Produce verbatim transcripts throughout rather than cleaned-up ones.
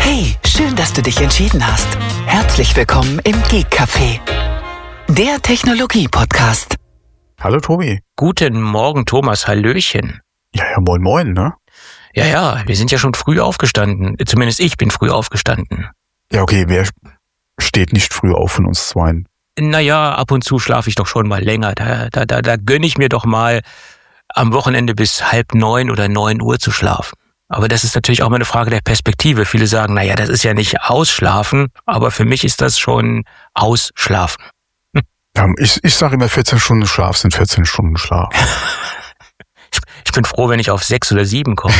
Hey, schön, dass du dich entschieden hast. Herzlich willkommen im Geek Café, der Technologie-Podcast. Hallo Tobi. Guten Morgen, Thomas. Hallöchen. Ja, ja, moin, moin, ne? Ja, ja, wir sind ja schon früh aufgestanden. Zumindest ich bin früh aufgestanden. Ja, okay, wer steht nicht früh auf von uns zweien? Naja, ab und zu schlafe ich doch schon mal länger. Da, da, da, da gönne ich mir doch mal am Wochenende bis halb neun oder neun Uhr zu schlafen. Aber das ist natürlich auch mal eine Frage der Perspektive. Viele sagen, naja, das ist ja nicht Ausschlafen, aber für mich ist das schon Ausschlafen. Hm. Ja, ich ich sage immer, vierzehn Stunden Schlaf sind vierzehn Stunden Schlaf. ich, ich bin froh, wenn ich auf sechs oder sieben komme.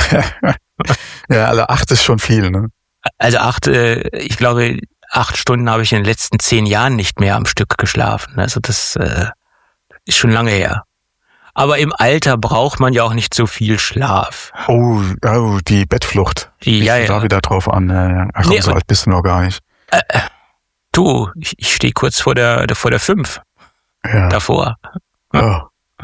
Ja, alle acht ist schon viel, ne? Also acht, äh, ich glaube, acht Stunden habe ich in den letzten zehn Jahren nicht mehr am Stück geschlafen. Also das äh, ist schon lange her. Aber im Alter braucht man ja auch nicht so viel Schlaf. Oh, oh die Bettflucht. Die, ja, ja. Da wieder drauf an. Ach komm, nee, so alt bist du noch gar nicht. Äh, du, ich, ich stehe kurz vor der, vor der fünf. Ja. Davor. Oh.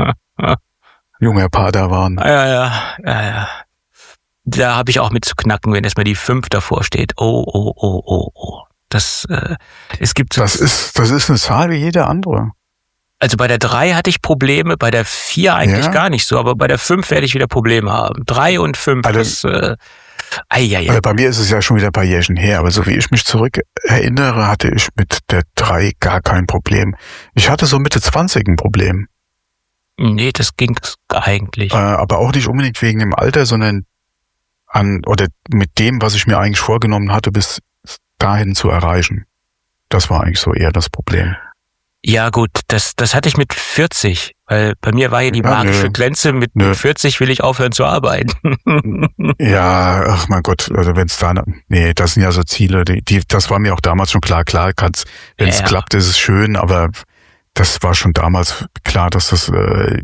Junger Padawan. Ja, ja, ja, ja. Da habe ich auch mit zu knacken, wenn erstmal die fünf davor steht. Oh, oh, oh, oh, oh. Das, äh, es gibt. Das ist, das ist eine Zahl wie jede andere. Also bei der drei hatte ich Probleme, bei der vier eigentlich ja. gar nicht so, aber bei der fünf werde ich wieder Probleme haben. drei und fünf, also, das, äh, ei, ei, ei. Also bei mir ist es ja schon wieder ein paar Jährchen her, aber so wie ich mich zurück erinnere, hatte ich mit der drei gar kein Problem. Ich hatte so Mitte zwanzig ein Problem. Nee, das ging eigentlich. Äh, aber auch nicht unbedingt wegen dem Alter, sondern an, oder mit dem, was ich mir eigentlich vorgenommen hatte, bis dahin zu erreichen. Das war eigentlich so eher das Problem. Ja gut, das das hatte ich mit vierzig, weil bei mir war ja die magische ja, Grenze, mit nö. vierzig will ich aufhören zu arbeiten. Ja, ach mein Gott, also wenn es da, nee, das sind ja so Ziele, die, die das war mir auch damals schon klar, klar, kann's, wenn es ja, klappt, ist es schön, aber das war schon damals klar, dass das äh,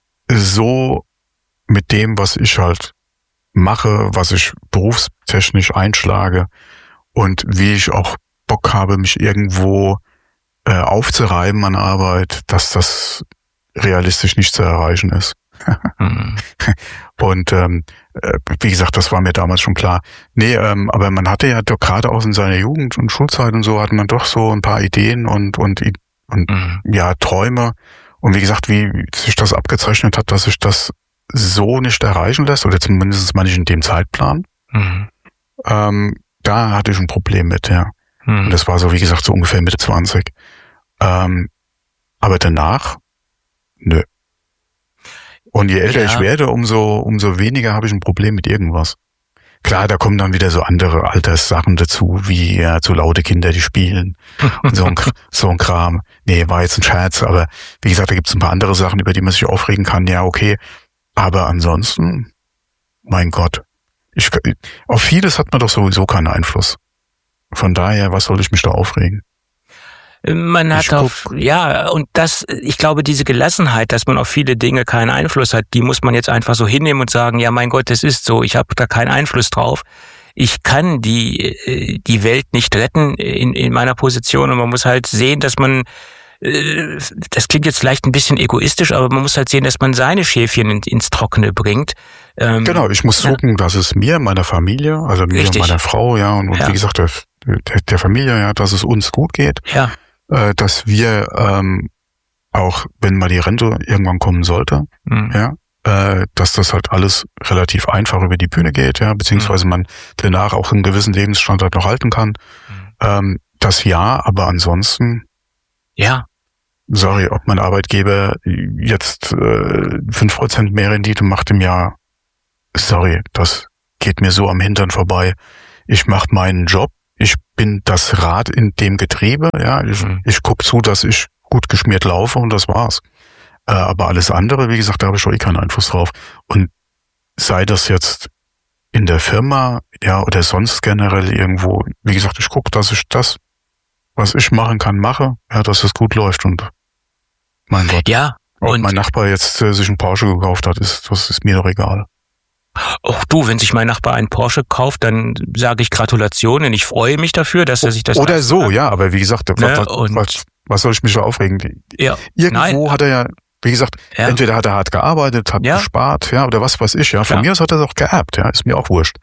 so mit dem, was ich halt mache, was ich berufstechnisch einschlage und wie ich auch Bock habe, mich irgendwo äh, aufzureiben an Arbeit, dass das realistisch nicht zu erreichen ist. Mhm. Und ähm, wie gesagt, das war mir damals schon klar. Nee, ähm, aber man hatte ja doch gerade auch in seiner Jugend und Schulzeit und so, hat man doch so ein paar Ideen und und und mhm. ja, Träume. Und wie gesagt, wie sich das abgezeichnet hat, dass sich das so nicht erreichen lässt, oder zumindest mal nicht in dem Zeitplan, mhm. ähm, da hatte ich ein Problem mit, ja. Mhm. Und das war so, wie gesagt, so ungefähr Mitte zwanzig. Ähm, aber danach, nö. Und je älter ja. ich werde, umso umso weniger habe ich ein Problem mit irgendwas. Klar, da kommen dann wieder so andere Alterssachen dazu, wie ja, so laute Kinder, die spielen und so ein, so ein Kram. Nee, war jetzt ein Scherz, aber wie gesagt, da gibt es ein paar andere Sachen, über die man sich aufregen kann. Ja, okay. Aber ansonsten, mein Gott, ich, auf vieles hat man doch sowieso keinen Einfluss. Von daher, was soll ich mich da aufregen? Man hat auf, ja, und das, ich glaube, diese Gelassenheit, dass man auf viele Dinge keinen Einfluss hat, die muss man jetzt einfach so hinnehmen und sagen, ja, mein Gott, das ist so, ich habe da keinen Einfluss drauf. Ich kann die die Welt nicht retten in in meiner Position und man muss halt sehen, dass man, das klingt jetzt vielleicht ein bisschen egoistisch, aber man muss halt sehen, dass man seine Schäfchen in, ins Trockene bringt. Ähm, genau, ich muss gucken, ja. dass es mir, meiner Familie, also mir Richtig. und meiner Frau, ja, und, und ja. wie gesagt, der, der, der Familie, ja, dass es uns gut geht. Ja. Äh, dass wir ähm, auch, wenn mal die Rente irgendwann kommen sollte, mhm. ja, äh, dass das halt alles relativ einfach über die Bühne geht, ja, beziehungsweise mhm. man danach auch einen gewissen Lebensstandard noch halten kann. Mhm. Ähm, das ja, aber ansonsten ja. Sorry, ob mein Arbeitgeber jetzt äh, fünf Prozent mehr Rendite macht im Jahr. Sorry, das geht mir so am Hintern vorbei. Ich mache meinen Job. Ich bin das Rad in dem Getriebe. Ja, ich, mhm. ich gucke zu, dass ich gut geschmiert laufe und das war's. Äh, aber alles andere, wie gesagt, da habe ich schon eh keinen Einfluss drauf. Und sei das jetzt in der Firma, ja, oder sonst generell irgendwo, wie gesagt, ich gucke, dass ich das, was ich machen kann, mache, ja, dass es gut läuft und mein Gott. Ja. Ob und mein Nachbar jetzt äh, sich einen Porsche gekauft hat, ist, das ist mir doch egal. Auch du, wenn sich mein Nachbar einen Porsche kauft, dann sage ich Gratulation und ich freue mich dafür, dass er sich das Oder so, hat. Ja, aber wie gesagt, ne? was, was, was soll ich mich da aufregen? Ja. Irgendwo Nein. hat er ja, wie gesagt, ja. entweder hat er hart gearbeitet, hat ja. gespart, ja, oder was weiß ich, ja. Von ja. mir aus hat er es auch geerbt, ja, ist mir auch wurscht.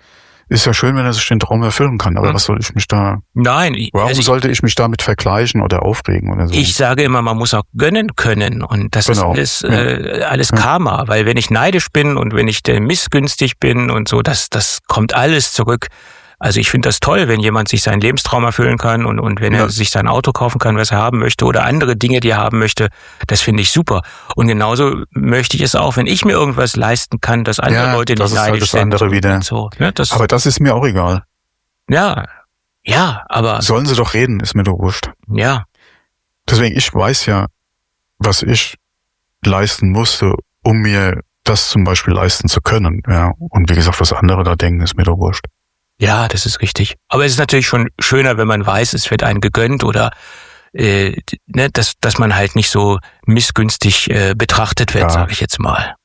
ist ja schön, wenn er sich den Traum erfüllen kann, aber hm. was soll ich mich da... Nein. Warum also sollte ich mich damit vergleichen oder aufregen oder so? Ich sage immer, man muss auch gönnen können und das genau. ist alles, äh, alles ja. Karma, weil wenn ich neidisch bin und wenn ich äh, missgünstig bin und so, das, das kommt alles zurück. Also ich finde das toll, wenn jemand sich seinen Lebenstraum erfüllen kann und, und wenn ja. er sich sein Auto kaufen kann, was er haben möchte oder andere Dinge, die er haben möchte, das finde ich super. Und genauso möchte ich es auch, wenn ich mir irgendwas leisten kann, dass andere ja, Leute das nicht ist neidisch halt das sind. Andere wieder. So, ne, das, aber das ist mir auch egal. Ja, ja, aber... Sollen sie doch reden, ist mir doch wurscht. Ja. Deswegen, ich weiß ja, was ich leisten musste, um mir das zum Beispiel leisten zu können. Ja. Und wie gesagt, was andere da denken, ist mir doch wurscht. Ja, das ist richtig. Aber es ist natürlich schon schöner, wenn man weiß, es wird einem gegönnt oder äh, ne, dass, dass man halt nicht so missgünstig äh, betrachtet wird, ja. sage ich jetzt mal.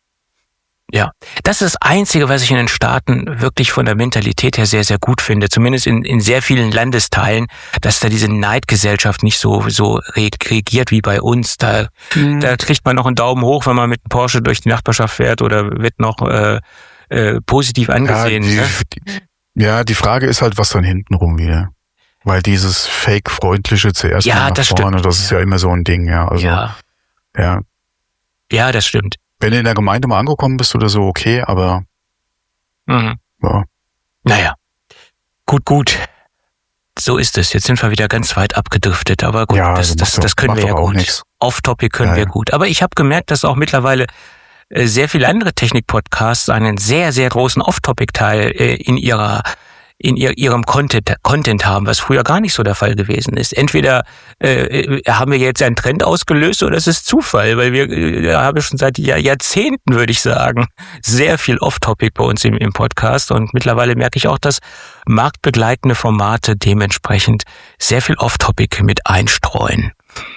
Ja, das ist das Einzige, was ich in den Staaten wirklich von der Mentalität her sehr, sehr gut finde. Zumindest in, in sehr vielen Landesteilen, dass da diese Neidgesellschaft nicht so so regiert wie bei uns. Da, mhm. da kriegt man noch einen Daumen hoch, wenn man mit einem Porsche durch die Nachbarschaft fährt oder wird noch äh, äh, positiv angesehen. Ja, die, ne? die, ja, die Frage ist halt, was dann hintenrum wieder. Weil dieses Fake-Freundliche zuerst ja, mal nach das vorne, stimmt. das ist ja immer so ein Ding, ja. Also, ja. ja. Ja, das stimmt. Wenn du in der Gemeinde mal angekommen bist oder so, okay, aber mhm. ja. Naja, gut, gut. So ist es. Jetzt sind wir wieder ganz weit abgedriftet, aber gut, ja, das, das, das können wir ja gut. Off-Topic können ja, wir gut. Aber ich habe gemerkt, dass auch mittlerweile äh, sehr viele andere Technik-Podcasts einen sehr, sehr großen Off-Topic-Teil äh, in ihrer in ihr, ihrem Content, Content haben, was früher gar nicht so der Fall gewesen ist. Entweder äh, haben wir jetzt einen Trend ausgelöst oder es ist Zufall, weil wir äh, haben schon seit Jahr, Jahrzehnten, würde ich sagen, sehr viel Off-Topic bei uns im, im Podcast und mittlerweile merke ich auch, dass marktbegleitende Formate dementsprechend sehr viel Off-Topic mit einstreuen.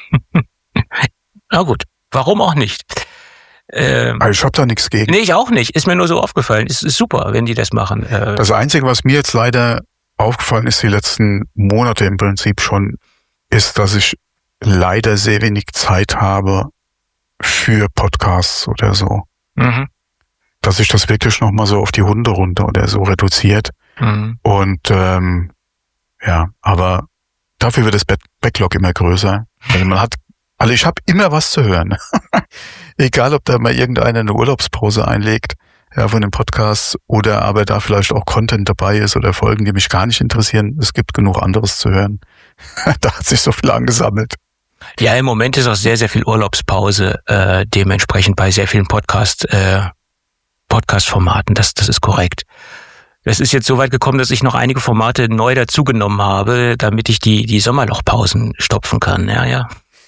Na gut, warum auch nicht? Ähm, ich habe da nichts gegen. Nee, ich auch nicht. Ist mir nur so aufgefallen. Es ist super, wenn die das machen. Äh, das Einzige, was mir jetzt leider aufgefallen ist, die letzten Monate im Prinzip schon, ist, dass ich leider sehr wenig Zeit habe für Podcasts oder so. Mhm. Dass sich das wirklich nochmal so auf die Hunderunde oder so reduziert. Mhm. Und ähm, ja, aber dafür wird das Backlog immer größer. Also man hat Also ich habe immer was zu hören. Egal, ob da mal irgendeiner eine Urlaubspause einlegt, ja, von dem Podcast oder aber da vielleicht auch Content dabei ist oder Folgen, die mich gar nicht interessieren. Es gibt genug anderes zu hören. Da hat sich so viel angesammelt. Ja, im Moment ist auch sehr, sehr viel Urlaubspause, äh, dementsprechend bei sehr vielen Podcast, äh, Podcast-Formaten. Das, das ist korrekt. Es ist jetzt so weit gekommen, dass ich noch einige Formate neu dazugenommen habe, damit ich die, die Sommerlochpausen stopfen kann. Ja, ja.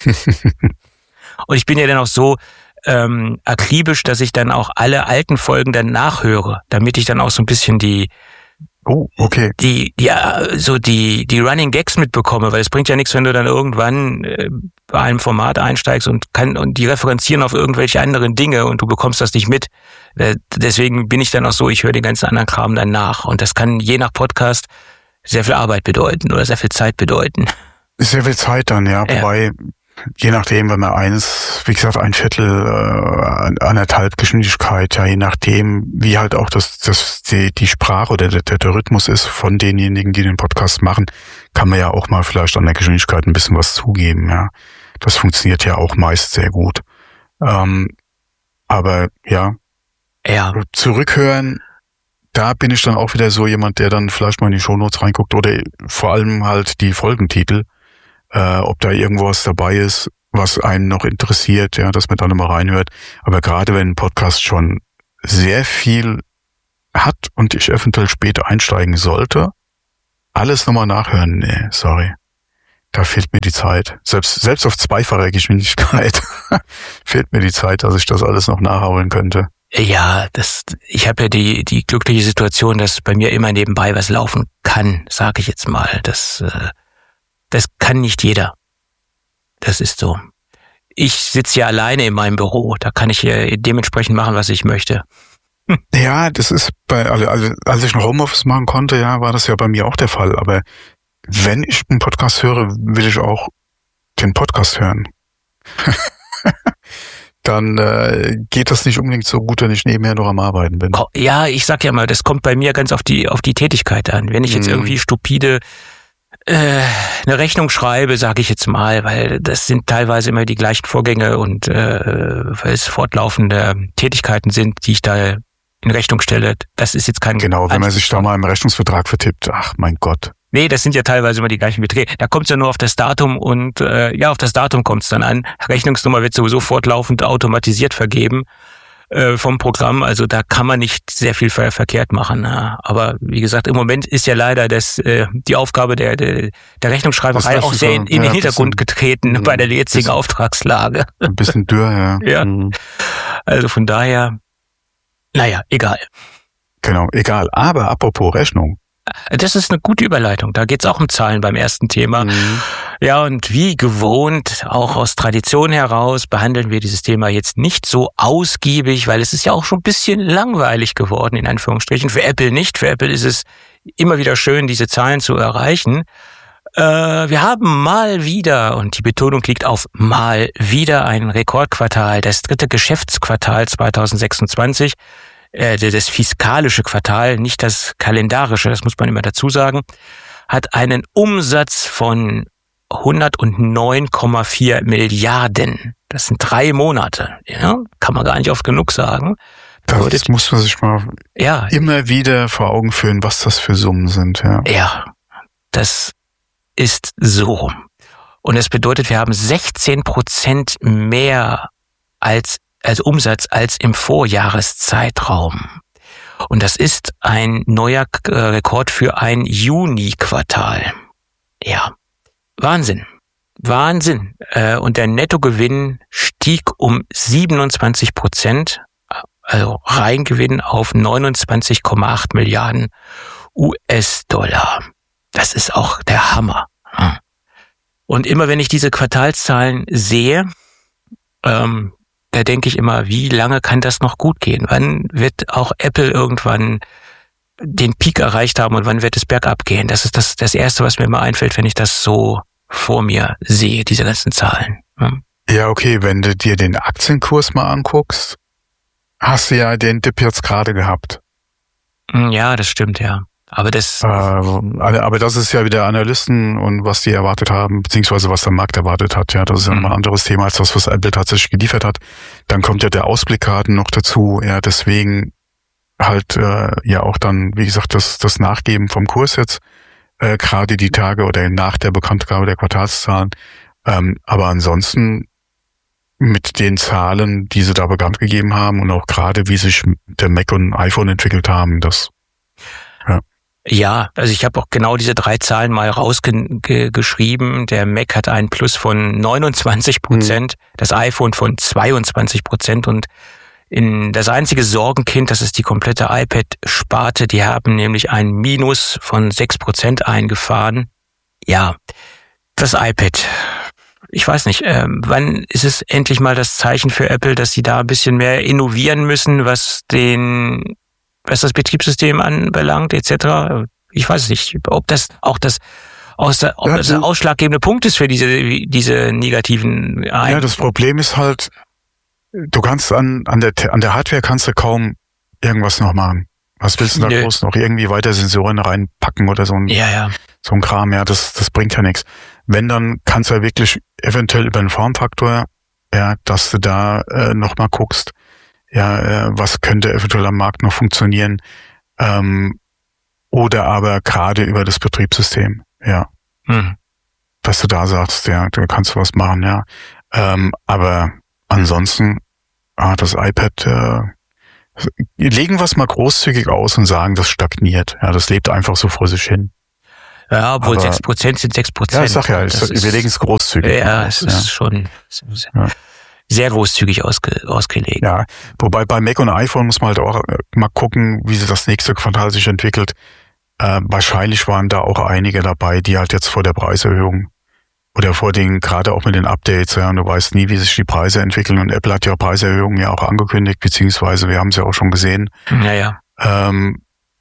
Und ich bin ja dann auch so ähm, akribisch, dass ich dann auch alle alten Folgen dann nachhöre, damit ich dann auch so ein bisschen die oh okay die die so die die Running Gags mitbekomme, weil es bringt ja nichts, wenn du dann irgendwann äh, bei einem Format einsteigst und kann und die referenzieren auf irgendwelche anderen Dinge und du bekommst das nicht mit. Äh, deswegen bin ich dann auch so, ich höre den ganzen anderen Kram dann nach und das kann je nach Podcast sehr viel Arbeit bedeuten oder sehr viel Zeit bedeuten. Sehr viel Zeit dann, ja, ja. Wobei je nachdem, wenn man eins, wie gesagt, ein Viertel, äh, anderthalb Geschwindigkeit, ja, je nachdem, wie halt auch das, das, die, die Sprache oder der, der Rhythmus ist von denjenigen, die den Podcast machen, kann man ja auch mal vielleicht an der Geschwindigkeit ein bisschen was zugeben, ja. Das funktioniert ja auch meist sehr gut. Ähm, aber, ja. Ja. Zurückhören, da bin ich dann auch wieder so jemand, der dann vielleicht mal in die Shownotes reinguckt oder vor allem halt die Folgentitel. Äh, ob da irgendwas dabei ist, was einen noch interessiert, ja, dass man da nochmal reinhört. Aber gerade wenn ein Podcast schon sehr viel hat und ich eventuell später einsteigen sollte, alles nochmal nachhören, nee, sorry. Da fehlt mir die Zeit. Selbst selbst auf zweifacher Geschwindigkeit fehlt mir die Zeit, dass ich das alles noch nachholen könnte. Ja, das, ich habe ja die die glückliche Situation, dass bei mir immer nebenbei was laufen kann, sage ich jetzt mal. Das äh, Das kann nicht jeder. Das ist so. Ich sitze ja alleine in meinem Büro. Da kann ich ja dementsprechend machen, was ich möchte. Hm. Ja, das ist bei, also als ich noch Homeoffice machen konnte, ja, war das ja bei mir auch der Fall. Aber wenn ich einen Podcast höre, will ich auch den Podcast hören. dann äh, geht das nicht unbedingt so gut, wenn ich nebenher noch am Arbeiten bin. Ja, ich sag ja mal, das kommt bei mir ganz auf die auf die Tätigkeit an. Wenn ich jetzt mhm. irgendwie stupide äh, eine Rechnung schreibe, sage ich jetzt mal, weil das sind teilweise immer die gleichen Vorgänge und äh, weil es fortlaufende Tätigkeiten sind, die ich da in Rechnung stelle. Das ist jetzt kein... Genau, wenn man sich da mal im Rechnungsvertrag vertippt, ach mein Gott. Nee, das sind ja teilweise immer die gleichen Beträge. Da kommt es ja nur auf das Datum und äh, ja, auf das Datum kommt es dann an. Rechnungsnummer wird sowieso fortlaufend automatisiert vergeben äh, vom Programm. Also da kann man nicht sehr viel ver- verkehrt machen. Ja. Aber wie gesagt, im Moment ist ja leider das äh, die Aufgabe der der, der Rechnungsschreiberei auch sehr in, in den ja, Hintergrund bisschen, getreten bei der jetzigen bisschen, Auftragslage. Ein bisschen dürr, ja. ja. Mhm. Also von daher, naja, egal. Genau, egal. Aber apropos Rechnung. Das ist eine gute Überleitung. Da geht's auch um Zahlen beim ersten Thema. Mhm. Ja, und wie gewohnt, auch aus Tradition heraus, behandeln wir dieses Thema jetzt nicht so ausgiebig, weil es ist ja auch schon ein bisschen langweilig geworden, in Anführungsstrichen. Für Apple nicht. Für Apple ist es immer wieder schön, diese Zahlen zu erreichen. Äh, wir haben mal wieder, und die Betonung liegt auf mal wieder, ein Rekordquartal, das dritte Geschäftsquartal zwanzig sechsundzwanzig. Das fiskalische Quartal, nicht das kalendarische, das muss man immer dazu sagen, hat einen Umsatz von hundertneun Komma vier Milliarden. Das sind drei Monate. Ja, kann man gar nicht oft genug sagen. Das Bedeutet, muss man sich mal ja, immer wieder vor Augen führen, was das für Summen sind. Ja, ja, das ist so. Und das bedeutet, wir haben sechzehn Prozent mehr als als Umsatz als im Vorjahreszeitraum. Und das ist ein neuer Rekord für ein Juni-Quartal. Ja, Wahnsinn. Wahnsinn. Und der Nettogewinn stieg um siebenundzwanzig Prozent, also Reingewinn auf neunundzwanzig Komma acht Milliarden U S-Dollar. Das ist auch der Hammer. Und immer wenn ich diese Quartalszahlen sehe, ähm, da denke ich immer, wie lange kann das noch gut gehen? Wann wird auch Apple irgendwann den Peak erreicht haben und wann wird es bergab gehen? Das ist das, das Erste, was mir immer einfällt, wenn ich das so vor mir sehe, diese ganzen Zahlen. Hm? Ja, okay, wenn du dir den Aktienkurs mal anguckst, hast du ja den Dip jetzt gerade gehabt. Ja, das stimmt, ja. Aber das, äh, aber das ist ja wieder Analysten und was die erwartet haben, beziehungsweise was der Markt erwartet hat. Ja, das ist ja nochmal ein anderes Thema als das, was Apple tatsächlich geliefert hat. Dann kommt ja der Ausblick gerade noch dazu. Ja, deswegen halt äh, ja auch dann, wie gesagt, das das Nachgeben vom Kurs jetzt äh, gerade die Tage oder nach der Bekanntgabe der Quartalszahlen. Ähm, aber ansonsten mit den Zahlen, die sie da bekannt gegeben haben und auch gerade wie sich der Mac und iPhone entwickelt haben, das ja. Ja, also ich habe auch genau diese drei Zahlen mal rausgeschrieben. Der Mac hat einen Plus von neunundzwanzig Prozent, mhm. das iPhone von zweiundzwanzig Prozent und in das einzige Sorgenkind, das ist die komplette iPad-Sparte. Die haben nämlich ein Minus von sechs Prozent eingefahren. Ja, das iPad. Ich weiß nicht, äh, wann ist es endlich mal das Zeichen für Apple, dass sie da ein bisschen mehr innovieren müssen, was den was das Betriebssystem anbelangt, et cetera. Ich weiß nicht, ob das auch das, aus der, ob ja, das ein ausschlaggebende Punkt ist für diese diese negativen Ein- Ja, das Problem ist halt, du kannst an an der an der Hardware kannst du kaum irgendwas noch machen. Was willst du da Nö. groß noch irgendwie weiter Sensoren reinpacken oder so ein ja, ja. so ein Kram? Ja, das das bringt ja nichts. Wenn, dann kannst du ja wirklich eventuell über den Formfaktor, ja, dass du da äh, noch mal guckst. Ja, äh, was könnte eventuell am Markt noch funktionieren? Ähm, oder aber gerade über das Betriebssystem, ja. Hm. Dass du da sagst, ja, da kannst du was machen, ja. Ähm, aber ansonsten, ah, das iPad, äh, legen wir es mal großzügig aus und sagen, das stagniert. Ja, das lebt einfach so vor sich hin. Ja, obwohl aber, sechs Prozent sind sechs Prozent. Ja, ich sag ja, ich, ist, wir legen es großzügig ja, aus. Es ist ja, es ist schon... Ja. Sehr großzügig ausge, ausgelegt. Ja, wobei bei Mac und iPhone muss man halt auch mal gucken, wie sich das nächste Quartal sich entwickelt. Äh, wahrscheinlich waren da auch einige dabei, die halt jetzt vor der Preiserhöhung oder vor den, gerade auch mit den Updates, ja, und du weißt nie, wie sich die Preise entwickeln und Apple hat ja Preiserhöhungen ja auch angekündigt, beziehungsweise wir haben es ja auch schon gesehen. Naja. Ähm,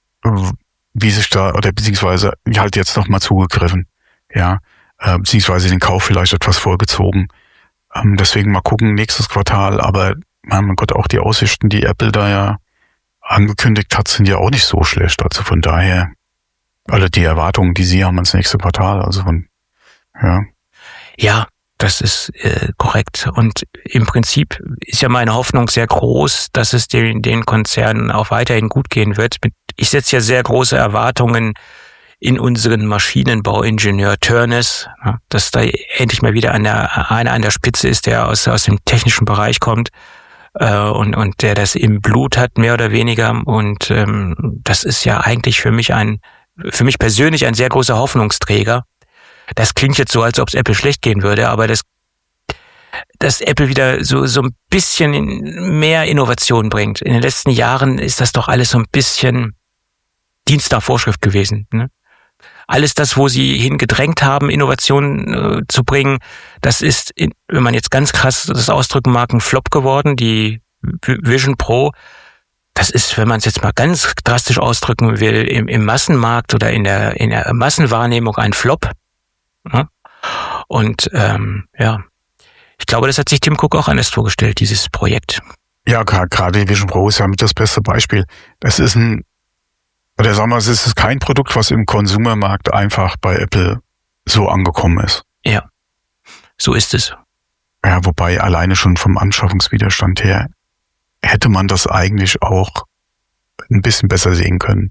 wie sich da, oder beziehungsweise halt jetzt nochmal zugegriffen, ja, äh, beziehungsweise den Kauf vielleicht etwas vorgezogen. Ähm, deswegen mal gucken, nächstes Quartal. Aber mein Gott, auch die Aussichten, die Apple da ja angekündigt hat, sind ja auch nicht so schlecht. Also von daher, alle die Erwartungen, die sie haben ans nächste Quartal. Also von, ja. Ja, das ist äh, korrekt. Und im Prinzip ist ja meine Hoffnung sehr groß, dass es den, den Konzernen auch weiterhin gut gehen wird. Ich setze ja sehr große Erwartungen in unseren Maschinenbauingenieur Turness, dass da endlich mal wieder einer einer an der Spitze ist, der aus aus dem technischen Bereich kommt äh, und und der das im Blut hat, mehr oder weniger. Und ähm, das ist ja eigentlich für mich ein für mich persönlich ein sehr großer Hoffnungsträger. Das klingt jetzt so, als ob es Apple schlecht gehen würde, aber das dass Apple wieder so so ein bisschen mehr Innovation bringt. In den letzten Jahren ist das doch alles so ein bisschen Dienst nach Vorschrift gewesen, ne? Alles das, wo sie hingedrängt haben, Innovationen äh, zu bringen, das ist, in, wenn man jetzt ganz krass das ausdrücken mag, ein Flop geworden. Die Vision Pro, das ist, wenn man es jetzt mal ganz drastisch ausdrücken will, im, im Massenmarkt oder in der, in der Massenwahrnehmung ein Flop. Ja? Und ähm, ja, ich glaube, das hat sich Tim Cook auch anders vorgestellt, dieses Projekt. Ja, gerade die Vision Pro ist ja mit das beste Beispiel. Das ist ein Oder sagen wir, es ist kein Produkt, was im Konsumermarkt einfach bei Apple so angekommen ist. Ja, so ist es. Ja, wobei alleine schon vom Anschaffungswiderstand her hätte man das eigentlich auch ein bisschen besser sehen können.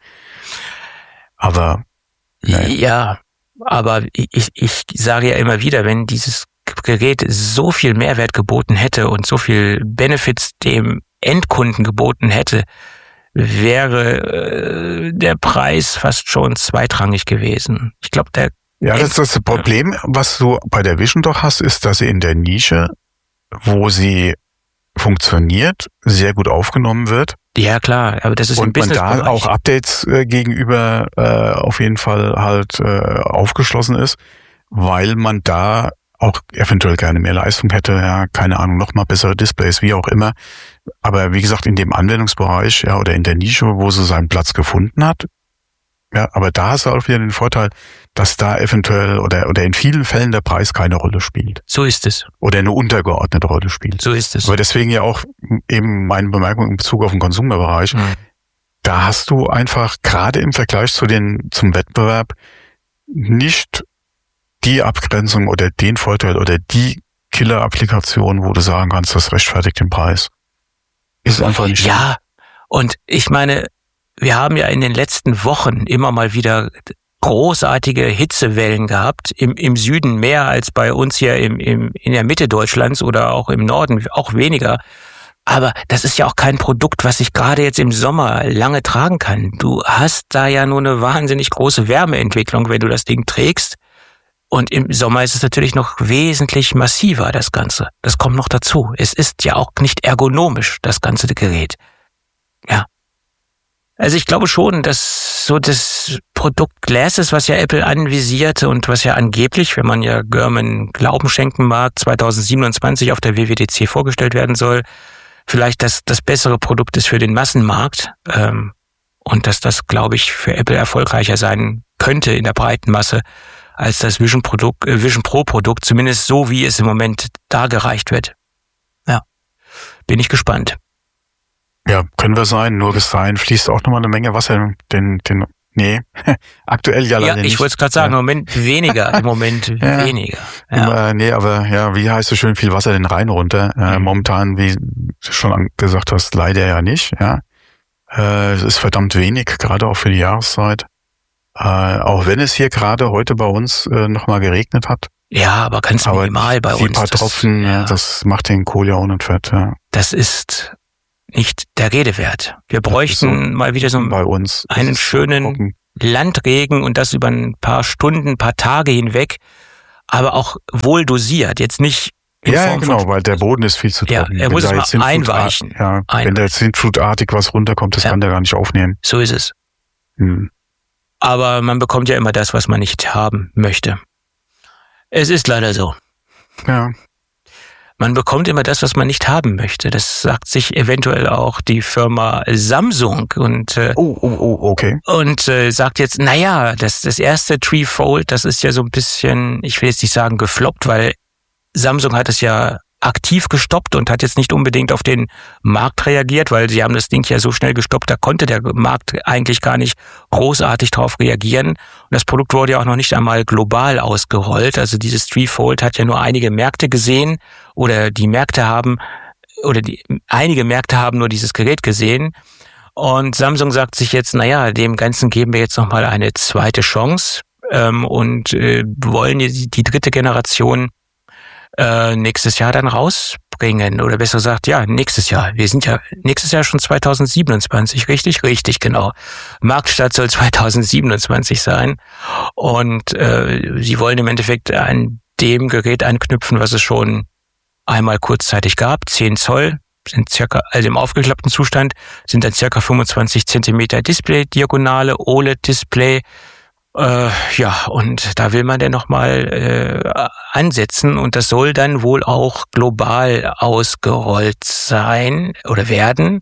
Aber nein. Ja, aber ich, ich sage ja immer wieder, wenn dieses Gerät so viel Mehrwert geboten hätte und so viel Benefits dem Endkunden geboten hätte, wäre äh, der Preis fast schon zweitrangig gewesen. Ich glaube, der Ja, das ist das Problem, was du bei der Vision doch hast, ist, dass sie in der Nische, wo sie funktioniert, sehr gut aufgenommen wird. Ja, klar, aber das ist im Business. Und man da auch Updates äh, gegenüber äh, auf jeden Fall halt äh, aufgeschlossen ist, weil man da auch eventuell gerne mehr Leistung hätte, ja, keine Ahnung, noch mal bessere Displays, wie auch immer. Aber wie gesagt, in dem Anwendungsbereich, ja, oder in der Nische, wo sie seinen Platz gefunden hat, ja, aber da hast du auch wieder den Vorteil, dass da eventuell oder oder in vielen Fällen der Preis keine Rolle spielt. So ist es. Oder eine untergeordnete Rolle spielt. So ist es. Aber deswegen ja auch eben meine Bemerkung in Bezug auf den Konsumerbereich. Mhm. Da hast du einfach gerade im Vergleich zu den zum Wettbewerb nicht die Abgrenzung oder den Vorteil oder die Killer-Applikation, wo du sagen kannst, das rechtfertigt den Preis. Ist einfach nicht. Ja, und ich meine, wir haben ja in den letzten Wochen immer mal wieder großartige Hitzewellen gehabt, im, im Süden mehr als bei uns hier im, im, in der Mitte Deutschlands oder auch im Norden, auch weniger. Aber das ist ja auch kein Produkt, was sich gerade jetzt im Sommer lange tragen kann. Du hast da ja nur eine wahnsinnig große Wärmeentwicklung, wenn du das Ding trägst. Und im Sommer ist es natürlich noch wesentlich massiver, das Ganze. Das kommt noch dazu. Es ist ja auch nicht ergonomisch, das ganze Gerät. Ja. Also ich glaube schon, dass so das Produkt Glasses, was ja Apple anvisierte und was ja angeblich, wenn man ja Gurman Glauben schenken mag, zwanzig siebenundzwanzig auf der W W D C vorgestellt werden soll, vielleicht das, das bessere Produkt ist für den Massenmarkt. Ähm, und dass das, glaube ich, für Apple erfolgreicher sein könnte in der breiten Masse als das Vision Produkt, äh, Vision Pro Produkt, zumindest so, wie es im Moment dargereicht wird. Ja, bin ich gespannt. Ja, können wir sein, nur bis dahin fließt auch nochmal eine Menge Wasser, den, den, nee, aktuell ja leider nicht. Ja, ich nicht. wollte es gerade sagen, ja. Im Moment weniger, im Moment ja. weniger. Ja. Äh, nee, aber ja, wie heißt so schön, viel Wasser den Rhein runter. Mhm. Äh, momentan, wie du schon gesagt hast, leider ja nicht, ja. Äh, es ist verdammt wenig, gerade auch für die Jahreszeit. Äh, auch wenn es hier gerade heute bei uns äh, nochmal geregnet hat. Ja, aber ganz aber minimal bei die uns. Die paar Tropfen, das, ja. das macht den Kohl ja auch nicht fett. Ja. Das ist nicht der Rede wert. Wir bräuchten so mal wieder so bei uns einen schönen trocken. Landregen und das über ein paar Stunden, ein paar Tage hinweg, aber auch wohl dosiert. Jetzt nicht in ja, Form genau, von weil der Boden ist viel zu trocken. Ja, er muss es mal einweichen. Ja, einweichen. Wenn da jetzt sintflutartig was runterkommt, das ja. kann der gar nicht aufnehmen. So ist es. Hm. Aber man bekommt ja immer das, was man nicht haben möchte. Es ist leider so. Ja. Man bekommt immer das, was man nicht haben möchte. Das sagt sich eventuell auch die Firma Samsung und äh, oh, oh, oh, okay. Und äh, sagt jetzt, naja, das das erste Treefold, das ist ja so ein bisschen, ich will jetzt nicht sagen gefloppt, weil Samsung hat es ja aktiv gestoppt und hat jetzt nicht unbedingt auf den Markt reagiert, weil sie haben das Ding ja so schnell gestoppt, da konnte der Markt eigentlich gar nicht großartig drauf reagieren. Und das Produkt wurde ja auch noch nicht einmal global ausgerollt. Also dieses Threefold hat ja nur einige Märkte gesehen oder die Märkte haben, oder die einige Märkte haben nur dieses Gerät gesehen. Und Samsung sagt sich jetzt, naja, dem Ganzen geben wir jetzt nochmal eine zweite Chance ähm, und äh, wollen die, die dritte Generation Äh, nächstes Jahr dann rausbringen, oder besser gesagt, ja, nächstes Jahr. Wir sind ja nächstes Jahr schon zweitausendsiebenundzwanzig, richtig? Richtig, genau. Marktstart soll zweitausendsiebenundzwanzig sein und äh, sie wollen im Endeffekt an dem Gerät anknüpfen, was es schon einmal kurzzeitig gab, zehn Zoll, sind circa, also im aufgeklappten Zustand, sind dann circa fünfundzwanzig Zentimeter Display-Diagonale, O L E D-Display. Äh, ja, und da will man dann nochmal äh, ansetzen und das soll dann wohl auch global ausgerollt sein oder werden,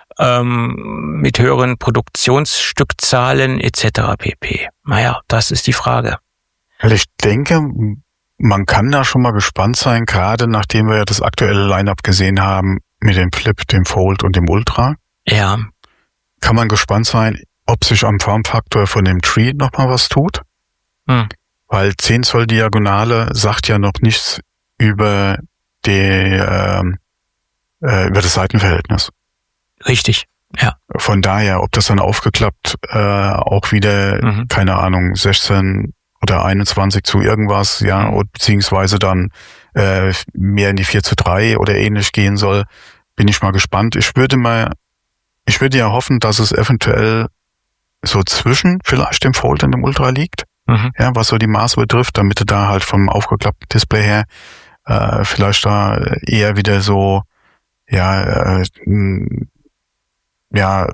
ähm, mit höheren Produktionsstückzahlen et cetera pp. Naja, das ist die Frage. Ich denke, man kann da schon mal gespannt sein, gerade nachdem wir ja das aktuelle Line-Up gesehen haben mit dem Flip, dem Fold und dem Ultra. Ja. Kann man gespannt sein, ob sich am Formfaktor von dem Tree nochmal was tut. Hm. Weil zehn Zoll Diagonale sagt ja noch nichts über die, äh, äh, über das Seitenverhältnis. Richtig, ja. Von daher, ob das dann aufgeklappt äh, auch wieder, mhm. keine Ahnung, sechzehn oder einundzwanzig zu irgendwas, ja, und beziehungsweise dann äh, mehr in die vier zu drei oder ähnlich gehen soll, bin ich mal gespannt. Ich würde mal, ich würde ja hoffen, dass es eventuell so zwischen vielleicht dem Fold und dem Ultra liegt, mhm. ja, was so die Maße betrifft, damit du da halt vom aufgeklappten Display her äh, vielleicht da eher wieder so, ja, äh, ja,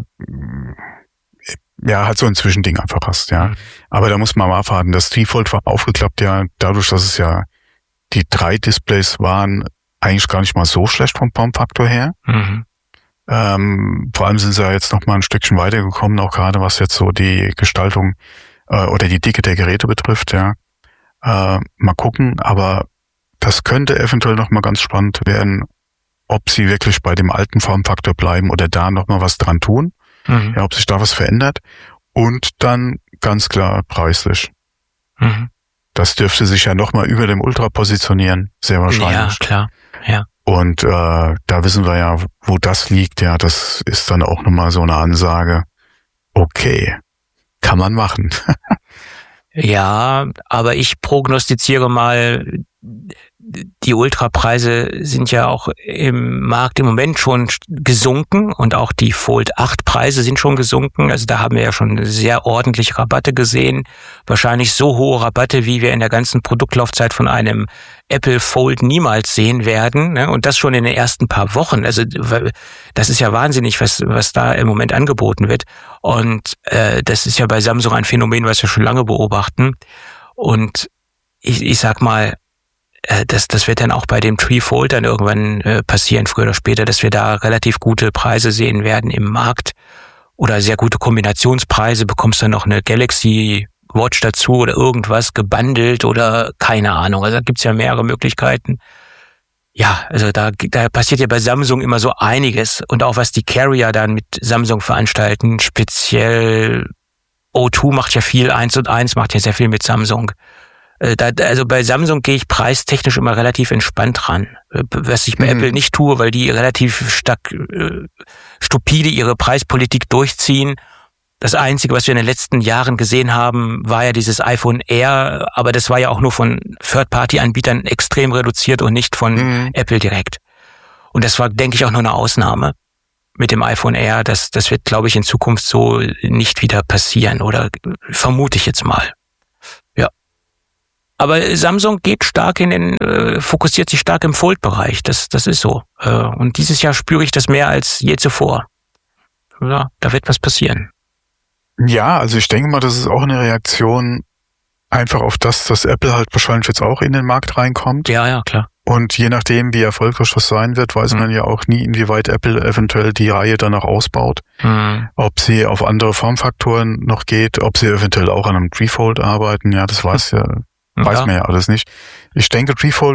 ja, halt so ein Zwischending einfach hast, ja. Mhm. Aber da muss man mal abwarten. Das Threefold war aufgeklappt, ja, dadurch, dass es ja die drei Displays waren, eigentlich gar nicht mal so schlecht vom Formfaktor her. Mhm. Ähm, vor allem sind sie ja jetzt noch mal ein Stückchen weitergekommen, auch gerade was jetzt so die Gestaltung äh, oder die Dicke der Geräte betrifft, ja. Äh, mal gucken, aber das könnte eventuell noch mal ganz spannend werden, ob sie wirklich bei dem alten Formfaktor bleiben oder da noch mal was dran tun, mhm. ja, ob sich da was verändert und dann ganz klar preislich. Mhm. Das dürfte sich ja noch mal über dem Ultra positionieren, sehr wahrscheinlich. Ja, klar, ja. Und äh, da wissen wir ja, wo das liegt. Ja, das ist dann auch nochmal so eine Ansage. Okay, kann man machen. Ja, aber ich prognostiziere mal, die Ultrapreise sind ja auch im Markt im Moment schon gesunken und auch die Fold acht Preise sind schon gesunken. Also da haben wir ja schon sehr ordentliche Rabatte gesehen. Wahrscheinlich so hohe Rabatte, wie wir in der ganzen Produktlaufzeit von einem Apple Fold niemals sehen werden. Und das schon in den ersten paar Wochen. Also das ist ja wahnsinnig, was, was da im Moment angeboten wird. Und äh, das ist ja bei Samsung ein Phänomen, was wir schon lange beobachten. Und ich, ich sag mal, Das, das wird dann auch bei dem Threefold dann irgendwann äh, passieren, früher oder später, dass wir da relativ gute Preise sehen werden im Markt oder sehr gute Kombinationspreise. Bekommst dann noch eine Galaxy Watch dazu oder irgendwas gebundelt oder keine Ahnung. Also da gibt's ja mehrere Möglichkeiten. Ja, also da, da passiert ja bei Samsung immer so einiges. Und auch was die Carrier dann mit Samsung veranstalten, speziell O zwei macht ja viel, eins und eins macht ja sehr viel mit Samsung. Da, also bei Samsung gehe ich preistechnisch immer relativ entspannt ran, was ich bei mhm. Apple nicht tue, weil die relativ stark äh, stupide ihre Preispolitik durchziehen. Das Einzige, was wir in den letzten Jahren gesehen haben, war ja dieses iPhone Air, aber das war ja auch nur von Third-Party-Anbietern extrem reduziert und nicht von mhm. Apple direkt. Und das war, denke ich, auch nur eine Ausnahme mit dem iPhone Air. Das, das wird, glaube ich, in Zukunft so nicht wieder passieren oder vermute ich jetzt mal. Aber Samsung geht stark in den, äh, fokussiert sich stark im Fold-Bereich. Das, das ist so. Äh, und dieses Jahr spüre ich das mehr als je zuvor. Ja, da wird was passieren. Ja, also ich denke mal, das ist auch eine Reaktion einfach auf das, dass Apple halt wahrscheinlich jetzt auch in den Markt reinkommt. Ja, ja, klar. Und je nachdem, wie erfolgreich das sein wird, weiß mhm. man ja auch nie, inwieweit Apple eventuell die Reihe danach ausbaut. Mhm. Ob sie auf andere Formfaktoren noch geht, ob sie eventuell auch an einem Threefold arbeiten. Ja, das weiß ja... Weiß ja. man ja alles nicht. Ich denke, Threefold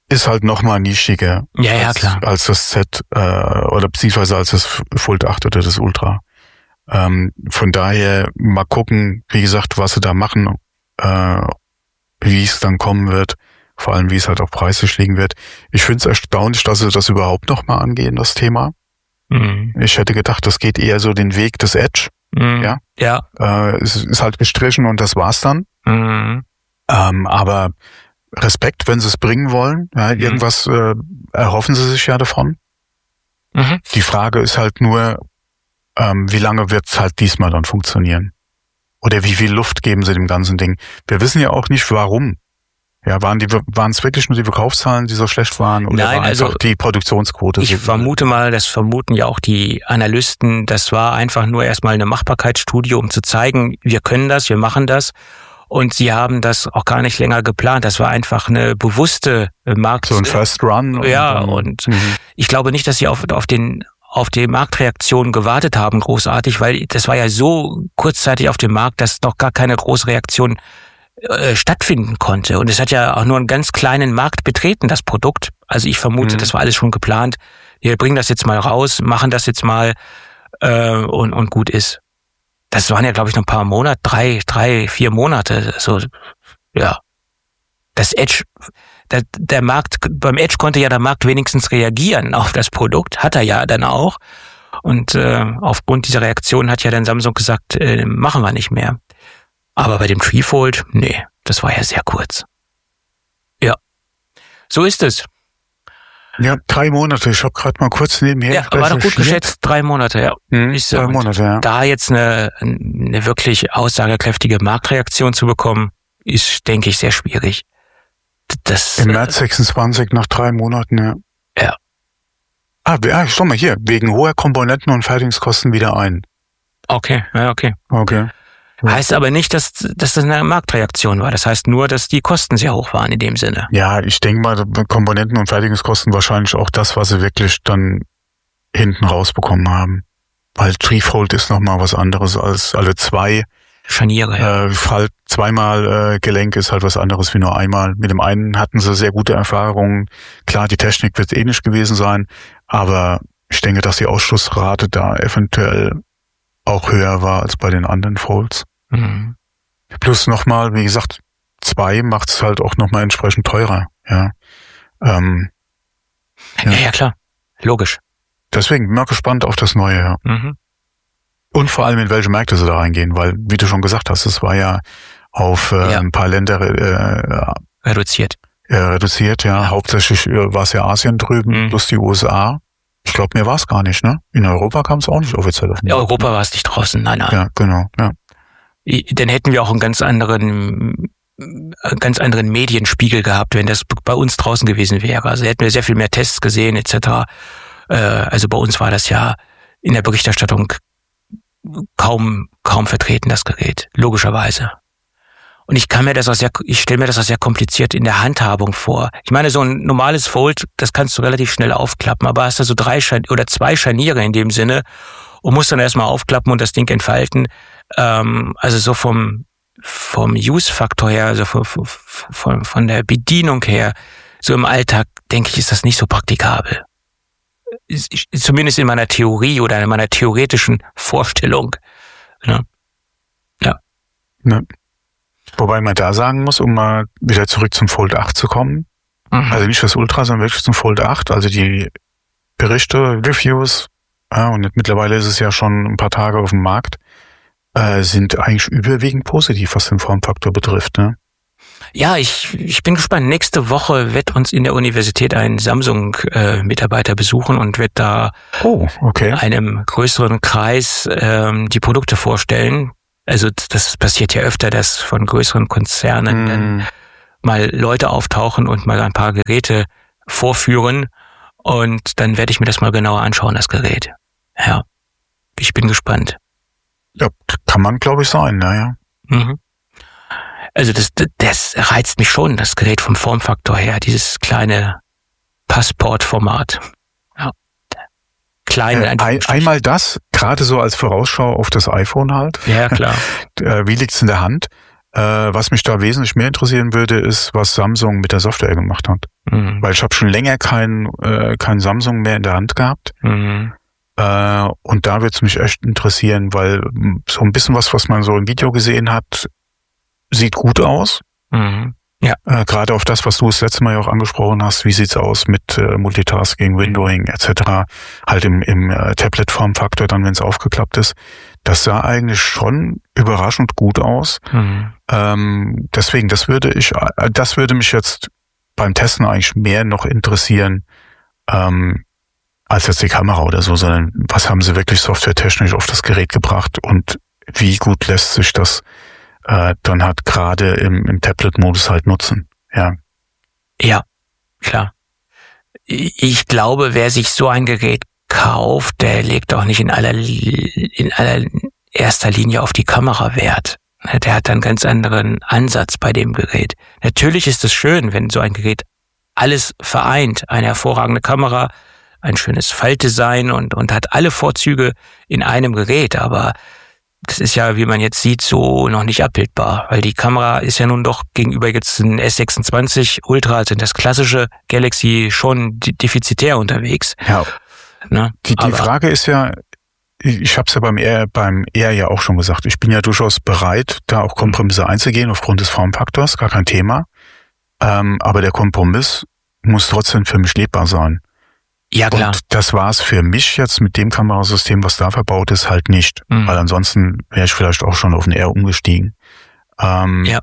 ist halt nochmal nischiger ja, ja, als, klar. als das Z äh, oder beziehungsweise als das Fold acht oder das Ultra. Ähm, von daher mal gucken, wie gesagt, was sie da machen, äh, wie es dann kommen wird, vor allem wie es halt auch preislich liegen wird. Ich finde es erstaunlich, dass sie das überhaupt nochmal angehen, das Thema. Mhm. Ich hätte gedacht, das geht eher so den Weg des Edge. Mhm. Ja. ja. Äh, es ist halt gestrichen und das war's dann. Mhm. Ähm, aber Respekt, wenn sie es bringen wollen. Ja, mhm. Irgendwas äh, erhoffen sie sich ja davon. Mhm. Die Frage ist halt nur, ähm, wie lange wird's halt diesmal dann funktionieren? Oder wie viel Luft geben sie dem ganzen Ding? Wir wissen ja auch nicht, warum. Ja, waren die, waren es wirklich nur die Verkaufszahlen, die so schlecht waren? Oder Nein, war also einfach die Produktionsquote? Ich so vermute mal, das vermuten ja auch die Analysten, das war einfach nur erstmal eine Machbarkeitsstudie, um zu zeigen, wir können das, wir machen das. Und sie haben das auch gar nicht länger geplant. Das war einfach eine bewusste Markt. So ein First Run. Ja, und, und mhm. ich glaube nicht, dass sie auf, auf den auf die Marktreaktion gewartet haben, großartig, weil das war ja so kurzzeitig auf dem Markt, dass noch gar keine große Reaktion äh, stattfinden konnte. Und es hat ja auch nur einen ganz kleinen Markt betreten, das Produkt. Also ich vermute, mhm. das war alles schon geplant. Wir bringen das jetzt mal raus, machen das jetzt mal äh, und, und gut ist. Das waren ja, glaube ich, noch ein paar Monate, drei, drei, vier Monate. So, ja. Das Edge, der, der Markt, beim Edge konnte ja der Markt wenigstens reagieren auf das Produkt, hat er ja dann auch. Und äh, aufgrund dieser Reaktion hat ja dann Samsung gesagt, äh, machen wir nicht mehr. Aber bei dem Treefold, nee, das war ja sehr kurz. Ja, so ist es. Ja, drei Monate. Ich habe gerade mal kurz nebenher. Ja, war doch gut geschätzt, drei Monate, ja. Hm, ist, drei Monate, ja. Da jetzt eine, eine wirklich aussagekräftige Marktreaktion zu bekommen, ist, denke ich, sehr schwierig. Das, Im März sechsundzwanzig, nach drei Monaten, ja. Ja. Ah, ja, schau mal hier, wegen hoher Komponenten- und Fertigungskosten wieder ein. Okay, ja, okay. Okay. Ja. Heißt aber nicht, dass, dass das eine Marktreaktion war. Das heißt nur, dass die Kosten sehr hoch waren in dem Sinne. Ja, ich denke mal, Komponenten- und Fertigungskosten wahrscheinlich auch das, was sie wirklich dann hinten rausbekommen haben. Weil Treefold ist nochmal was anderes als alle zwei. Scharniere, ja. Äh, halt zweimal äh, Gelenk ist halt was anderes wie nur einmal. Mit dem einen hatten sie sehr gute Erfahrungen. Klar, die Technik wird ähnlich gewesen sein, aber ich denke, dass die Ausschussrate da eventuell auch höher war als bei den anderen Folds. Mhm. Plus nochmal, wie gesagt, zwei macht es halt auch nochmal entsprechend teurer. Ja. Ähm, ja. Ja, ja, klar. Logisch. Deswegen bin ich mal gespannt auf das Neue. Ja. Mhm. Und vor allem, in welche Märkte sie da reingehen, weil, wie du schon gesagt hast, es war ja auf äh, ja. ein paar Länder äh, reduziert. Äh, reduziert, ja. ja. Hauptsächlich äh, war es ja Asien drüben, mhm. plus die U S A. Ich glaube, mehr war es gar nicht, ne? In Europa kam es auch nicht offiziell auf den In Markt, Europa ne? war es nicht draußen, nein, nein. Ja, genau, ja. Dann hätten wir auch einen ganz anderen, ganz anderen Medienspiegel gehabt, wenn das bei uns draußen gewesen wäre. Also hätten wir sehr viel mehr Tests gesehen, et cetera. Äh, also bei uns war das ja in der Berichterstattung kaum, kaum vertreten, das Gerät. Logischerweise. Und ich kann mir das auch sehr, ich stelle mir das auch sehr kompliziert in der Handhabung vor. Ich meine, so ein normales Fold, das kannst du relativ schnell aufklappen, aber hast du so drei Scharniere oder zwei Scharniere in dem Sinne und musst dann erstmal aufklappen und das Ding entfalten. Ähm, also so vom, vom Use-Faktor her, also von, von, von der Bedienung her, so im Alltag, denke ich, ist das nicht so praktikabel. Zumindest in meiner Theorie oder in meiner theoretischen Vorstellung. Ja. Ja. Ne. Wobei man da sagen muss, um mal wieder zurück zum Fold acht zu kommen, mhm. also nicht das Ultra, sondern wirklich zum Fold acht, also die Berichte, Reviews, ja, und mittlerweile ist es ja schon ein paar Tage auf dem Markt, äh, sind eigentlich überwiegend positiv, was den Formfaktor betrifft, ne? Ja, ich, ich bin gespannt. Nächste Woche wird uns in der Universität ein Samsung-Mitarbeiter äh, besuchen und wird da oh, okay. einem größeren Kreis ähm, die Produkte vorstellen. Also das passiert ja öfter, dass von größeren Konzernen mm. dann mal Leute auftauchen und mal ein paar Geräte vorführen. Und dann werde ich mir das mal genauer anschauen, das Gerät. Ja, ich bin gespannt. Ja, kann man, glaube ich, sein, naja. Mhm. Also das, das reizt mich schon, das Gerät vom Formfaktor her, dieses kleine Passportformat. Ja. Klein, äh, ein, einmal das, gerade so als Vorausschau auf das iPhone halt. Ja, klar. Wie liegt's in der Hand? Äh, was mich da wesentlich mehr interessieren würde, ist, was Samsung mit der Software gemacht hat. Mhm. Weil ich habe schon länger kein, äh, kein Samsung mehr in der Hand gehabt. Mhm. Äh, und da würde es mich echt interessieren, weil so ein bisschen was, was man so im Video gesehen hat, sieht gut aus. Mhm. Ja. Äh, gerade auf das, was du das letzte Mal ja auch angesprochen hast, wie sieht's aus mit äh, Multitasking, Windowing et cetera. Halt im, im äh, Tablet-Formfaktor dann, wenn es aufgeklappt ist. Das sah eigentlich schon überraschend gut aus. Mhm. Ähm, deswegen, das würde ich, äh, das würde mich jetzt beim Testen eigentlich mehr noch interessieren, ähm, als jetzt die Kamera oder so, sondern was haben sie wirklich softwaretechnisch auf das Gerät gebracht und wie gut lässt sich das äh, dann halt gerade im, im Tablet-Modus halt nutzen. Ja. Ja, klar. Ich glaube, wer sich so ein Gerät kauft, der legt auch nicht in aller, in aller erster Linie auf die Kamera Wert. Der hat einen ganz anderen Ansatz bei dem Gerät. Natürlich ist es schön, wenn so ein Gerät alles vereint. Eine hervorragende Kamera, ein schönes Faltdesign und, und hat alle Vorzüge in einem Gerät. Aber das ist ja, wie man jetzt sieht, so noch nicht abbildbar. Weil die Kamera ist ja nun doch gegenüber jetzt ein S sechsundzwanzig Ultra, also das klassische Galaxy, schon defizitär unterwegs. Ja. Ne? Die, die Frage ist ja, ich habe es ja beim R, beim R ja auch schon gesagt, ich bin ja durchaus bereit, da auch Kompromisse einzugehen aufgrund des Formfaktors, gar kein Thema. Ähm, aber der Kompromiss muss trotzdem für mich lebbar sein. Ja, klar. Und das war es für mich jetzt mit dem Kamerasystem, was da verbaut ist, halt nicht. Mhm. Weil ansonsten wäre ich vielleicht auch schon auf den R umgestiegen. Ähm, ja.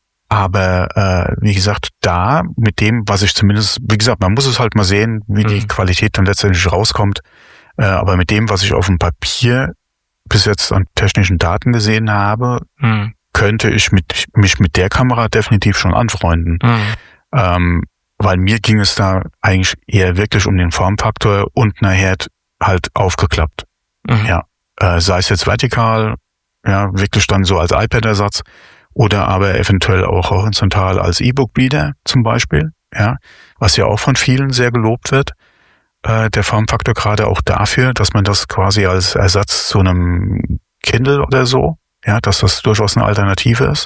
Aber äh, wie gesagt, da mit dem, was ich zumindest, wie gesagt, man muss es halt mal sehen, wie mhm. die Qualität dann letztendlich rauskommt. Äh, aber mit dem, was ich auf dem Papier bis jetzt an technischen Daten gesehen habe, mhm. könnte ich mit, mich mit der Kamera definitiv schon anfreunden. Mhm. Ähm, weil mir ging es da eigentlich eher wirklich um den Formfaktor und nachher halt aufgeklappt. Mhm. Ja, äh, sei es jetzt vertikal, ja, wirklich dann so als iPad-Ersatz oder aber eventuell auch horizontal als E-Book-Reader zum Beispiel, ja, was ja auch von vielen sehr gelobt wird. Äh, der Formfaktor gerade auch dafür, dass man das quasi als Ersatz zu einem Kindle oder so, ja, dass das durchaus eine Alternative ist.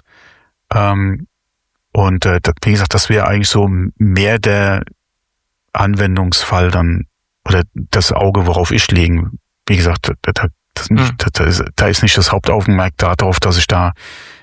Ähm, Und äh, wie gesagt, das wäre eigentlich so mehr der Anwendungsfall dann oder das Auge, worauf ich legen. Wie gesagt, da, das nicht, da, ist, da ist nicht das Hauptaugenmerk darauf, dass ich da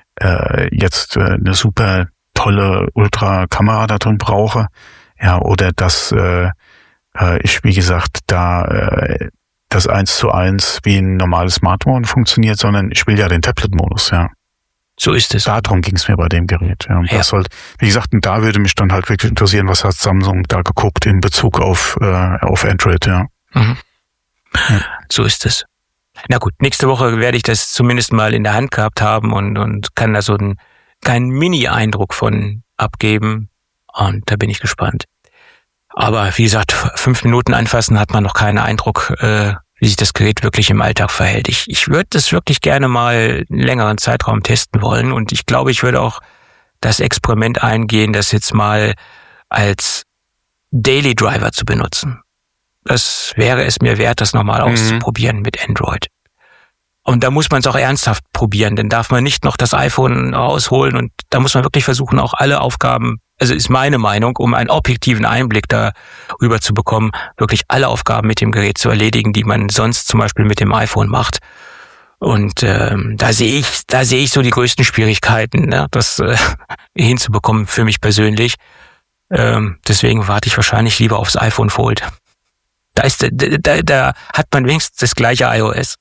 äh, jetzt äh, eine super tolle Ultra-Kamera da drin brauche. Ja, oder dass äh, äh, ich, wie gesagt, da äh, das eins zu eins wie ein normales Smartphone funktioniert, sondern ich will ja den Tablet-Modus, ja. So ist es. Darum ging es mir bei dem Gerät. Ja. Und ja. Das halt, wie gesagt, und da würde mich dann halt wirklich interessieren, was hat Samsung da geguckt in Bezug auf äh, auf Android, ja. Mhm. ja. So ist es. Na gut, nächste Woche werde ich das zumindest mal in der Hand gehabt haben und und kann da so einen kleinen Mini-Eindruck von abgeben. Und da bin ich gespannt. Aber wie gesagt, fünf Minuten anfassen hat man noch keinen Eindruck, äh, wie sich das Gerät wirklich im Alltag verhält. Ich, ich würde das wirklich gerne mal einen längeren Zeitraum testen wollen und ich glaube, ich würde auch das Experiment eingehen, das jetzt mal als Daily Driver zu benutzen. Das wäre es mir wert, das nochmal mhm. auszuprobieren mit Android. Und da muss man es auch ernsthaft probieren, denn darf man nicht noch das iPhone rausholen und da muss man wirklich versuchen, auch alle Aufgaben, also ist meine Meinung, um einen objektiven Einblick darüber zu bekommen, wirklich alle Aufgaben mit dem Gerät zu erledigen, die man sonst zum Beispiel mit dem iPhone macht. Und ähm, da sehe ich, da sehe ich so die größten Schwierigkeiten, ne, das äh, hinzubekommen für mich persönlich. Ähm, deswegen warte ich wahrscheinlich lieber aufs iPhone Fold. Da ist, da, da, da hat man wenigstens das gleiche iOS,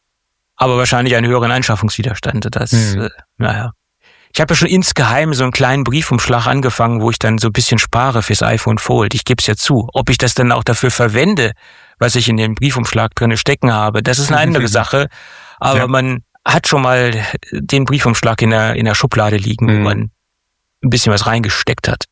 aber wahrscheinlich einen höheren Anschaffungswiderstand. Das, mhm. äh, naja. Ich habe ja schon insgeheim so einen kleinen Briefumschlag angefangen, wo ich dann so ein bisschen spare fürs iPhone Fold. Ich gebe es ja zu. Ob ich das dann auch dafür verwende, was ich in dem Briefumschlag drinne stecken habe, das ist eine andere Sache. Aber ja. man hat schon mal den Briefumschlag in der, in der Schublade liegen, mhm. wo man ein bisschen was reingesteckt hat.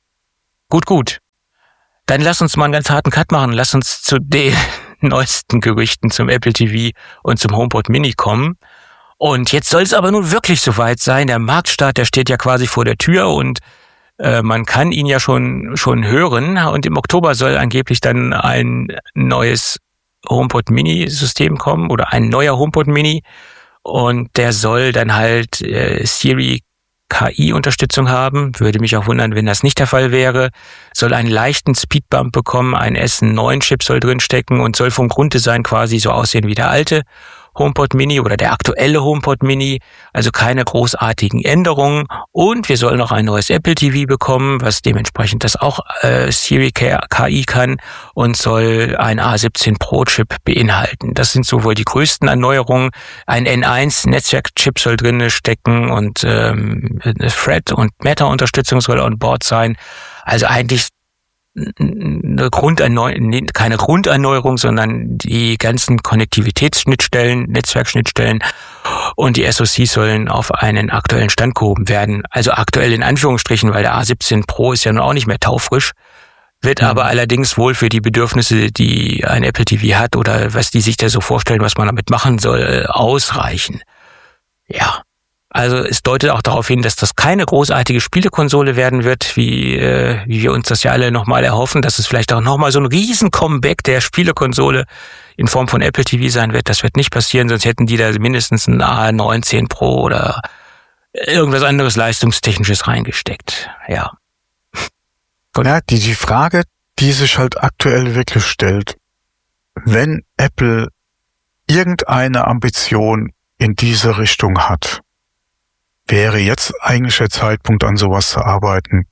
Gut, gut. Dann lass uns mal einen ganz harten Cut machen. Lass uns zu den neuesten Gerüchten zum Apple T V und zum HomePod Mini kommen. Und jetzt soll es aber nun wirklich soweit sein. Der Marktstart, der steht ja quasi vor der Tür und äh, man kann ihn ja schon schon hören. Und im Oktober soll angeblich dann ein neues HomePod Mini-System kommen oder ein neuer HomePod Mini. Und der soll dann halt äh, Siri K I-Unterstützung haben. Würde mich auch wundern, wenn das nicht der Fall wäre. Soll einen leichten Speedbump bekommen. Ein S neun Chip soll drinstecken und soll vom Grunddesign quasi so aussehen wie der alte HomePod Mini oder der aktuelle HomePod Mini, also keine großartigen Änderungen. Und wir sollen noch ein neues Apple T V bekommen, was dementsprechend das auch äh, Siri K I kann und soll ein A siebzehn Pro Chip beinhalten. Das sind sowohl die größten Erneuerungen. Ein N eins Netzwerkchip soll drin stecken und ähm, Thread und Meta-Unterstützung soll on board sein. Also eigentlich eine Grunderneuerung, keine Grunderneuerung, sondern die ganzen Konnektivitätsschnittstellen, Netzwerkschnittstellen und die S O Cs sollen auf einen aktuellen Stand gehoben werden. Also aktuell in Anführungsstrichen, weil der A siebzehn Pro ist ja nun auch nicht mehr taufrisch, wird mhm. aber allerdings wohl für die Bedürfnisse, die ein Apple T V hat oder was die sich da so vorstellen, was man damit machen soll, ausreichen. Ja. Also es deutet auch darauf hin, dass das keine großartige Spielekonsole werden wird, wie, äh, wie wir uns das ja alle nochmal erhoffen, dass es vielleicht auch nochmal so ein Riesen-Comeback der Spielekonsole in Form von Apple T V sein wird. Das wird nicht passieren, sonst hätten die da mindestens ein A neunzehn Pro oder irgendwas anderes Leistungstechnisches reingesteckt. Ja. Gut. Ja, die, die Frage, die sich halt aktuell wirklich stellt, wenn Apple irgendeine Ambition in diese Richtung hat, wäre jetzt eigentlich der Zeitpunkt, an sowas zu arbeiten,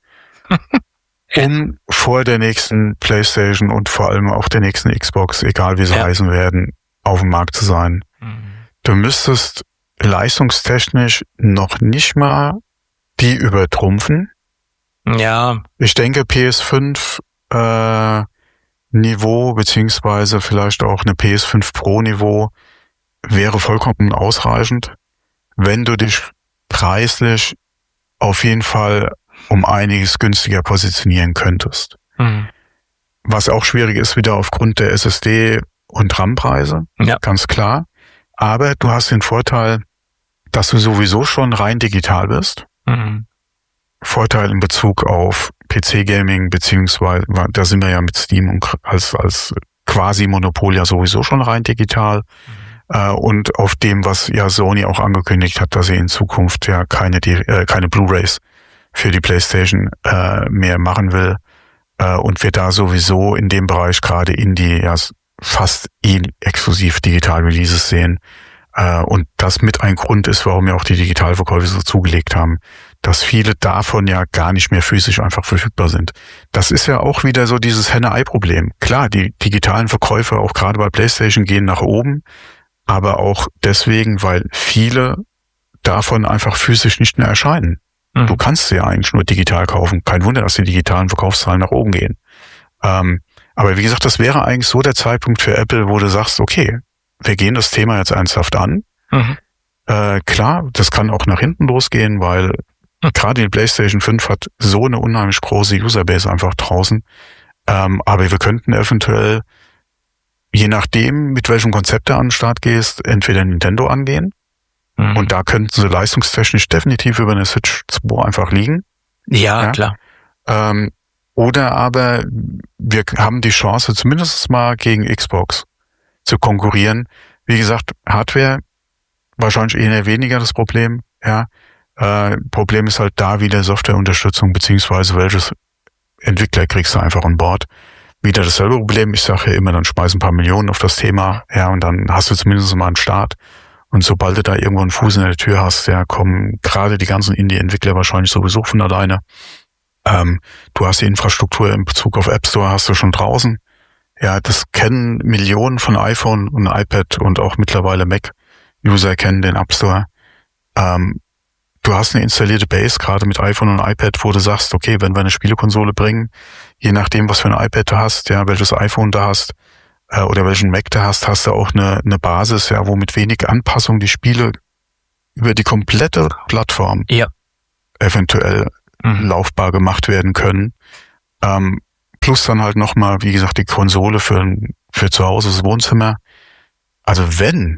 um vor der nächsten PlayStation und vor allem auch der nächsten Xbox, egal wie sie ja. heißen werden, auf dem Markt zu sein. Mhm. Du müsstest leistungstechnisch noch nicht mal die übertrumpfen. Ja. Ich denke, P S fünf äh, Niveau beziehungsweise vielleicht auch eine P S fünf Pro Niveau wäre vollkommen ausreichend, wenn du dich preislich auf jeden Fall um einiges günstiger positionieren könntest. Mhm. Was auch schwierig ist, wieder aufgrund der S S D- und RAM-Preise, ja. ganz klar. Aber du hast den Vorteil, dass du sowieso schon rein digital bist. Mhm. Vorteil in Bezug auf P C-Gaming, beziehungsweise, da sind wir ja mit Steam als, als quasi Monopol ja sowieso schon rein digital. Und auf dem, was ja Sony auch angekündigt hat, dass sie in Zukunft ja keine äh, keine Blu-rays für die PlayStation äh, mehr machen will äh, und wir da sowieso in dem Bereich gerade Indie ja fast eh exklusiv Digital-Releases sehen äh, und das mit ein Grund ist, warum ja auch die Digitalverkäufe so zugelegt haben, dass viele davon ja gar nicht mehr physisch einfach verfügbar sind. Das ist ja auch wieder so dieses Henne-Ei-Problem. Klar, die digitalen Verkäufe auch gerade bei PlayStation gehen nach oben, aber auch deswegen, weil viele davon einfach physisch nicht mehr erscheinen. Mhm. Du kannst sie ja eigentlich nur digital kaufen. Kein Wunder, dass die digitalen Verkaufszahlen nach oben gehen. Ähm, aber wie gesagt, das wäre eigentlich so der Zeitpunkt für Apple, wo du sagst, okay, wir gehen das Thema jetzt ernsthaft an. Mhm. Äh, klar, das kann auch nach hinten losgehen, weil mhm. gerade die PlayStation fünf hat so eine unheimlich große Userbase einfach draußen. Ähm, aber wir könnten eventuell je nachdem, mit welchem Konzept du an den Start gehst, entweder Nintendo angehen mhm. und da könnten sie leistungstechnisch definitiv über eine Switch zwei einfach liegen. Ja, ja. klar. Ähm, oder aber wir haben die Chance, zumindest mal gegen Xbox zu konkurrieren. Wie gesagt, Hardware wahrscheinlich eher weniger das Problem. Ja, äh, Problem ist halt da wieder Softwareunterstützung beziehungsweise welches Entwickler kriegst du einfach an Bord. Wieder dasselbe Problem. Ich sage ja immer, dann schmeiß ein paar Millionen auf das Thema, ja, und dann hast du zumindest mal einen Start. Und sobald du da irgendwo einen Fuß in der Tür hast, ja, kommen gerade die ganzen Indie-Entwickler wahrscheinlich sowieso von alleine. Ähm, du hast die Infrastruktur in Bezug auf App Store, hast du schon draußen. Ja, das kennen Millionen von iPhone und iPad und auch mittlerweile Mac-User kennen den App Store. Ähm, du hast eine installierte Base, gerade mit iPhone und iPad, wo du sagst, okay, wenn wir eine Spielekonsole bringen, je nachdem, was für ein iPad du hast, ja, welches iPhone du hast äh, oder welchen Mac du hast, hast du auch eine, eine Basis, ja, wo mit wenig Anpassung die Spiele über die komplette Plattform ja. eventuell mhm. laufbar gemacht werden können. Ähm, plus dann halt nochmal, wie gesagt, die Konsole für, für zu Hause, das Wohnzimmer. Also wenn,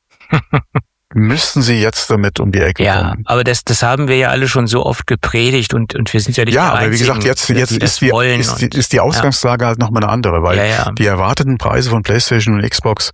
müssten sie jetzt damit um die Ecke ja, kommen. Ja, aber das, das haben wir ja alle schon so oft gepredigt und, und wir sind ja nicht ja, die aber wie Einzigen, gesagt, jetzt, jetzt die ist, die, ist, die, ist die Ausgangslage ja. halt nochmal eine andere, weil ja, ja. die erwarteten Preise von PlayStation und Xbox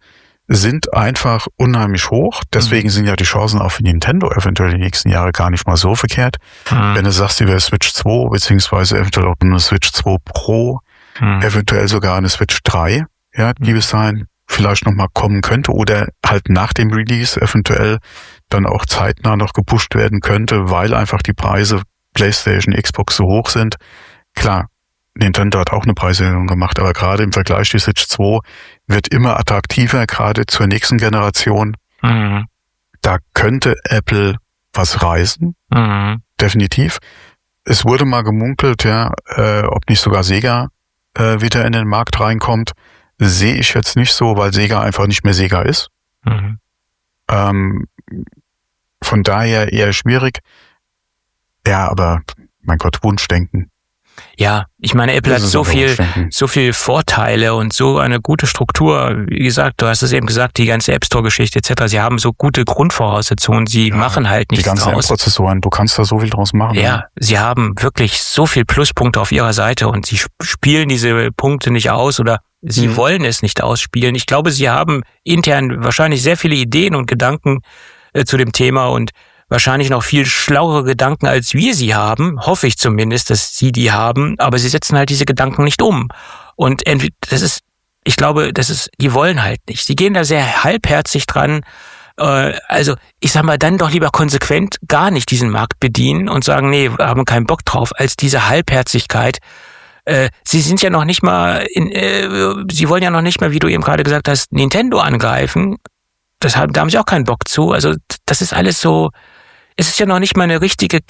sind einfach unheimlich hoch. Deswegen mhm. sind ja die Chancen auch für Nintendo eventuell die nächsten Jahre gar nicht mal so verkehrt. Mhm. Wenn du sagst, über Switch zwei, beziehungsweise eventuell auch eine Switch zwei Pro, mhm. eventuell sogar eine Switch drei, ja, die bis dahin vielleicht nochmal kommen könnte oder halt nach dem Release eventuell dann auch zeitnah noch gepusht werden könnte, weil einfach die Preise PlayStation, Xbox so hoch sind. Klar, Nintendo hat auch eine Preiserhöhung gemacht, aber gerade im Vergleich die Switch zwei wird immer attraktiver, gerade zur nächsten Generation. Mhm. Da könnte Apple was reißen, mhm. definitiv. Es wurde mal gemunkelt, ja, äh, ob nicht sogar Sega äh, wieder in den Markt reinkommt. Sehe ich jetzt nicht so, weil Sega einfach nicht mehr Sega ist. Mhm. Ähm, von daher eher schwierig. Ja, aber mein Gott, Wunschdenken. Ja, ich meine, Apple hat so viel, so viel Vorteile und so eine gute Struktur. Wie gesagt, du hast es eben gesagt, die ganze App Store-Geschichte et cetera. Sie haben so gute Grundvoraussetzungen. Sie ja, machen halt nichts draus. Die ganzen Prozessoren, du kannst da so viel draus machen. Ja, ne? Sie haben wirklich so viel Pluspunkte auf ihrer Seite und sie spielen diese Punkte nicht aus oder sie hm. wollen es nicht ausspielen. Ich glaube, sie haben intern wahrscheinlich sehr viele Ideen und Gedanken äh, zu dem Thema und wahrscheinlich noch viel schlauere Gedanken, als wir sie haben. Hoffe ich zumindest, dass sie die haben. Aber sie setzen halt diese Gedanken nicht um. Und das ist, ich glaube, das ist, die wollen halt nicht. Sie gehen da sehr halbherzig dran. Also, ich sag mal, dann doch lieber konsequent gar nicht diesen Markt bedienen und sagen, nee, wir haben keinen Bock drauf, als diese Halbherzigkeit. Sie sind ja noch nicht mal, in, sie wollen ja noch nicht mal, wie du eben gerade gesagt hast, Nintendo angreifen. Das haben, da haben sie auch keinen Bock zu. Also, das ist alles so, es ist ja noch nicht mal eine richtige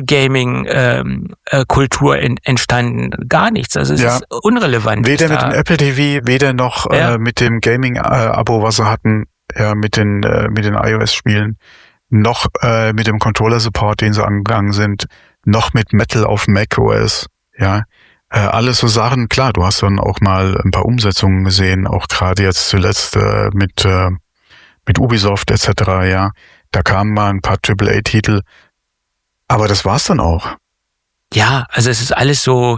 Casual-Gaming-Kultur ähm, äh, entstanden. Gar nichts. Also es ja. ist unrelevant. Weder mit dem Apple T V, weder noch ja. äh, mit dem Gaming-Abo, was sie hatten, ja, mit den äh, mit den iOS-Spielen, noch äh, mit dem Controller-Support, den sie angegangen sind, noch mit Metal auf macOS. Ja, äh, alles so Sachen. Klar, du hast dann auch mal ein paar Umsetzungen gesehen, auch gerade jetzt zuletzt äh, mit äh, mit Ubisoft et cetera. Ja. Da kamen mal ein paar Triple A Titel, aber das war's dann auch. Ja, also es ist alles so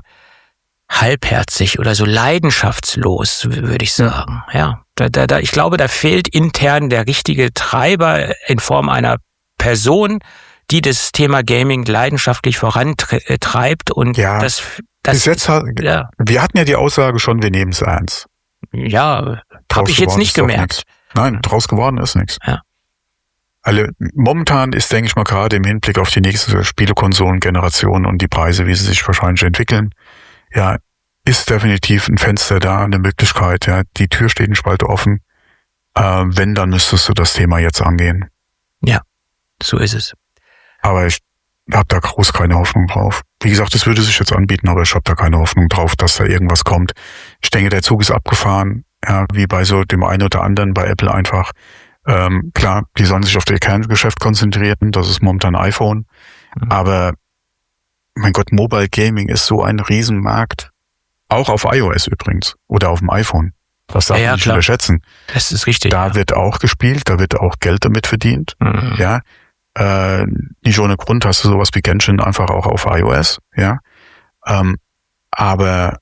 halbherzig oder so leidenschaftslos, würde ich sagen. Ja, ja da, da, da, ich glaube, da fehlt intern der richtige Treiber in Form einer Person, die das Thema Gaming leidenschaftlich vorantreibt und ja, das. das bis jetzt hat, ja. Wir hatten ja die Aussage schon, wir nehmen es ernst. Ja, habe ich jetzt nicht gemerkt. Nein, draus geworden ist nichts. Ja. Also momentan ist, denke ich mal, gerade im Hinblick auf die nächste Spielekonsolengeneration und die Preise, wie sie sich wahrscheinlich entwickeln, ja, ist definitiv ein Fenster da, eine Möglichkeit. Ja, die Tür steht eine Spalte offen. Äh, wenn, dann müsstest du das Thema jetzt angehen. Ja, so ist es. Aber ich habe da groß keine Hoffnung drauf. Wie gesagt, es würde sich jetzt anbieten, aber ich habe da keine Hoffnung drauf, dass da irgendwas kommt. Ich denke, der Zug ist abgefahren, ja, wie bei so dem einen oder anderen bei Apple einfach. Ähm, klar, die sollen sich auf ihr Kerngeschäft konzentrieren, das ist momentan iPhone, mhm. aber mein Gott, Mobile Gaming ist so ein Riesenmarkt, auch auf iOS übrigens oder auf dem iPhone, das darf man ja, ja, nicht klar. unterschätzen. Das ist richtig. Da ja. wird auch gespielt, da wird auch Geld damit verdient, mhm. ja, äh, nicht ohne Grund hast du sowas wie Genshin einfach auch auf iOS, ja, ähm, aber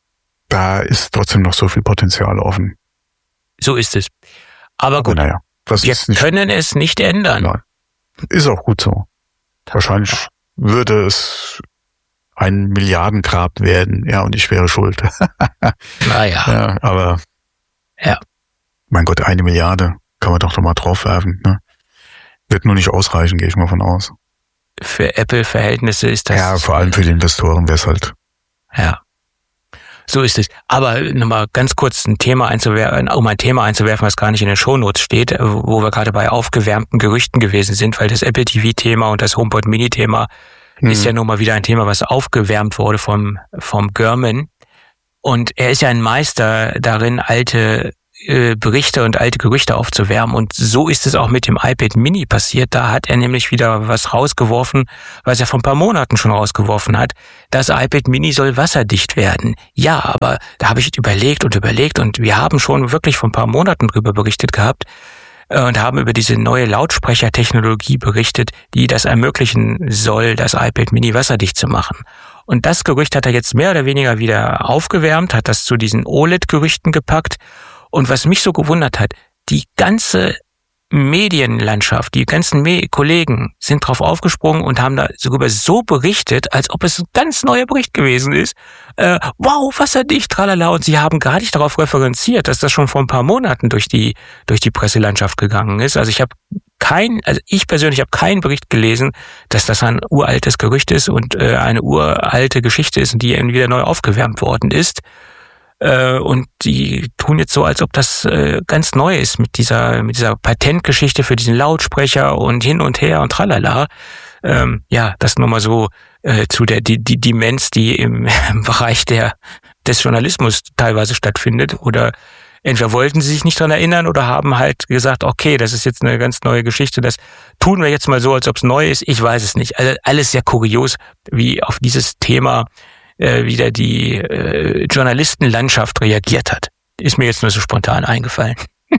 da ist trotzdem noch so viel Potenzial offen. So ist es. Aber gut. Aber naja. Das wir nicht, können es nicht ändern. Nein. Ist auch gut so. Wahrscheinlich würde es ein Milliardengrab werden, ja, und ich wäre schuld. Naja. Ja, aber ja. Mein Gott, eine Milliarde kann man doch doch mal draufwerfen. Ne? Wird nur nicht ausreichen, gehe ich mal von aus. Für Apple-Verhältnisse ist das... Ja, vor allem für die Investoren wäre es halt... Ja. So ist es. Aber nochmal ganz kurz ein Thema einzuwerfen, um ein Thema einzuwerfen, was gar nicht in den Shownotes steht, wo wir gerade bei aufgewärmten Gerüchten gewesen sind, weil das Apple T V-Thema und das HomePod Mini-Thema hm. ist ja nun mal wieder ein Thema, was aufgewärmt wurde vom, vom Gurman. Und er ist ja ein Meister darin, alte äh, Berichte und alte Gerüchte aufzuwärmen. Und so ist es auch mit dem iPad Mini passiert. Da hat er nämlich wieder was rausgeworfen, was er vor ein paar Monaten schon rausgeworfen hat. Das iPad Mini soll wasserdicht werden. Ja, aber da habe ich überlegt und überlegt und wir haben schon wirklich vor ein paar Monaten drüber berichtet gehabt und haben über diese neue Lautsprechertechnologie berichtet, die das ermöglichen soll, das iPad Mini wasserdicht zu machen. Und das Gerücht hat er jetzt mehr oder weniger wieder aufgewärmt, hat das zu diesen O L E D-Gerüchten gepackt. Und was mich so gewundert hat, die ganze Medienlandschaft, die ganzen Me- Kollegen sind drauf aufgesprungen und haben da sogar so berichtet, als ob es ein ganz neuer Bericht gewesen ist. Äh, wow, wasserdicht, tralala. Und sie haben gar nicht darauf referenziert, dass das schon vor ein paar Monaten durch die durch die Presselandschaft gegangen ist. Also ich habe kein, also ich persönlich habe keinen Bericht gelesen, dass das ein uraltes Gerücht ist und äh, eine uralte Geschichte ist, die wieder neu aufgewärmt worden ist. Äh, und die tun jetzt so, als ob das äh, ganz neu ist mit dieser mit dieser Patentgeschichte für diesen Lautsprecher und hin und her und tralala. Ähm, ja, das nur mal so äh, zu der die die Demenz, die im, im Bereich der des Journalismus teilweise stattfindet. Oder entweder wollten sie sich nicht dran erinnern oder haben halt gesagt, okay, das ist jetzt eine ganz neue Geschichte, das tun wir jetzt mal so, als ob es neu ist. Ich weiß es nicht. Also alles sehr kurios, wie auf dieses Thema Äh, wieder die äh, Journalistenlandschaft reagiert hat. Ist mir jetzt nur so spontan eingefallen.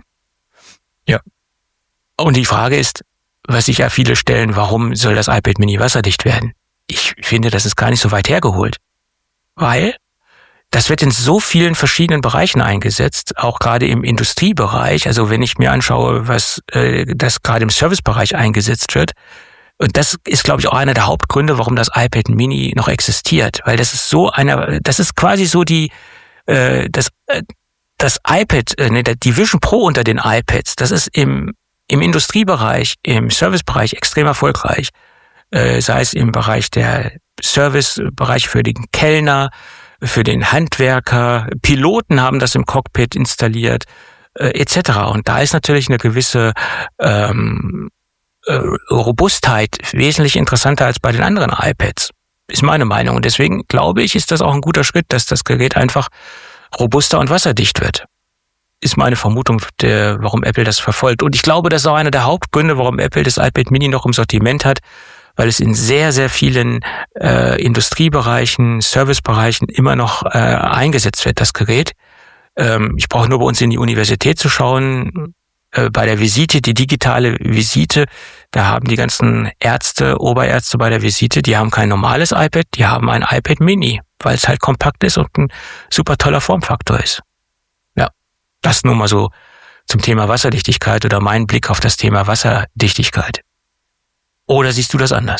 Ja. Und die Frage ist, was sich ja viele stellen, warum soll das iPad Mini wasserdicht werden? Ich finde, das ist gar nicht so weit hergeholt. Weil das wird in so vielen verschiedenen Bereichen eingesetzt, auch gerade im Industriebereich. Also wenn ich mir anschaue, was äh, das gerade im Servicebereich eingesetzt wird, und das ist, glaube ich, auch einer der Hauptgründe, warum das iPad Mini noch existiert, weil das ist so einer, das ist quasi so die, äh, das, äh, das iPad, äh, ne, die Vision Pro unter den iPads. Das ist im im Industriebereich, im Servicebereich extrem erfolgreich, äh, sei es im Bereich der Servicebereich für den Kellner, für den Handwerker, Piloten haben das im Cockpit installiert, äh, et cetera. Und da ist natürlich eine gewisse ähm, Robustheit wesentlich interessanter als bei den anderen iPads, ist meine Meinung. Und deswegen glaube ich, ist das auch ein guter Schritt, dass das Gerät einfach robuster und wasserdicht wird. Ist meine Vermutung, der, warum Apple das verfolgt. Und ich glaube, das ist auch einer der Hauptgründe, warum Apple das iPad Mini noch im Sortiment hat, weil es in sehr, sehr vielen äh, Industriebereichen, Servicebereichen immer noch äh, eingesetzt wird, das Gerät. Ähm, ich brauche nur bei uns in die Universität zu schauen. Bei der Visite, die digitale Visite, da haben die ganzen Ärzte, Oberärzte bei der Visite, die haben kein normales iPad, die haben ein iPad Mini, weil es halt kompakt ist und ein super toller Formfaktor ist. Ja, das nur mal so zum Thema Wasserdichtigkeit oder mein Blick auf das Thema Wasserdichtigkeit. Oder siehst du das anders?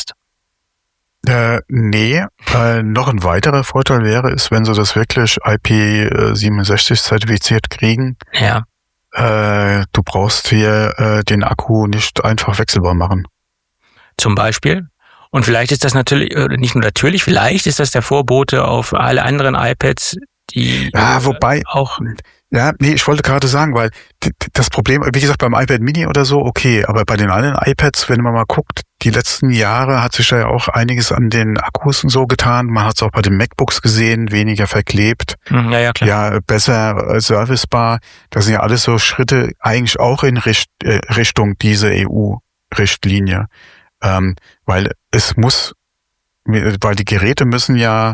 Äh, nee, äh, noch ein weiterer Vorteil wäre, ist, wenn sie das wirklich I P siebenundsechzig zertifiziert kriegen. Ja. Du brauchst hier äh, den Akku nicht einfach wechselbar machen. Zum Beispiel. Und vielleicht ist das natürlich, nicht nur natürlich, vielleicht ist das der Vorbote auf alle anderen iPads, die ja, wobei, auch... Ja, nee, ich wollte gerade sagen, weil das Problem, wie gesagt, beim iPad Mini oder so, okay, aber bei den anderen iPads, wenn man mal guckt, die letzten Jahre hat sich da ja auch einiges an den Akkus und so getan. Man hat es auch bei den MacBooks gesehen, weniger verklebt. Ja, ja, klar. Ja, besser servicebar. Das sind ja alles so Schritte eigentlich auch in Richt, äh, Richtung diese E U-Richtlinie. Ähm, weil es muss, weil die Geräte müssen ja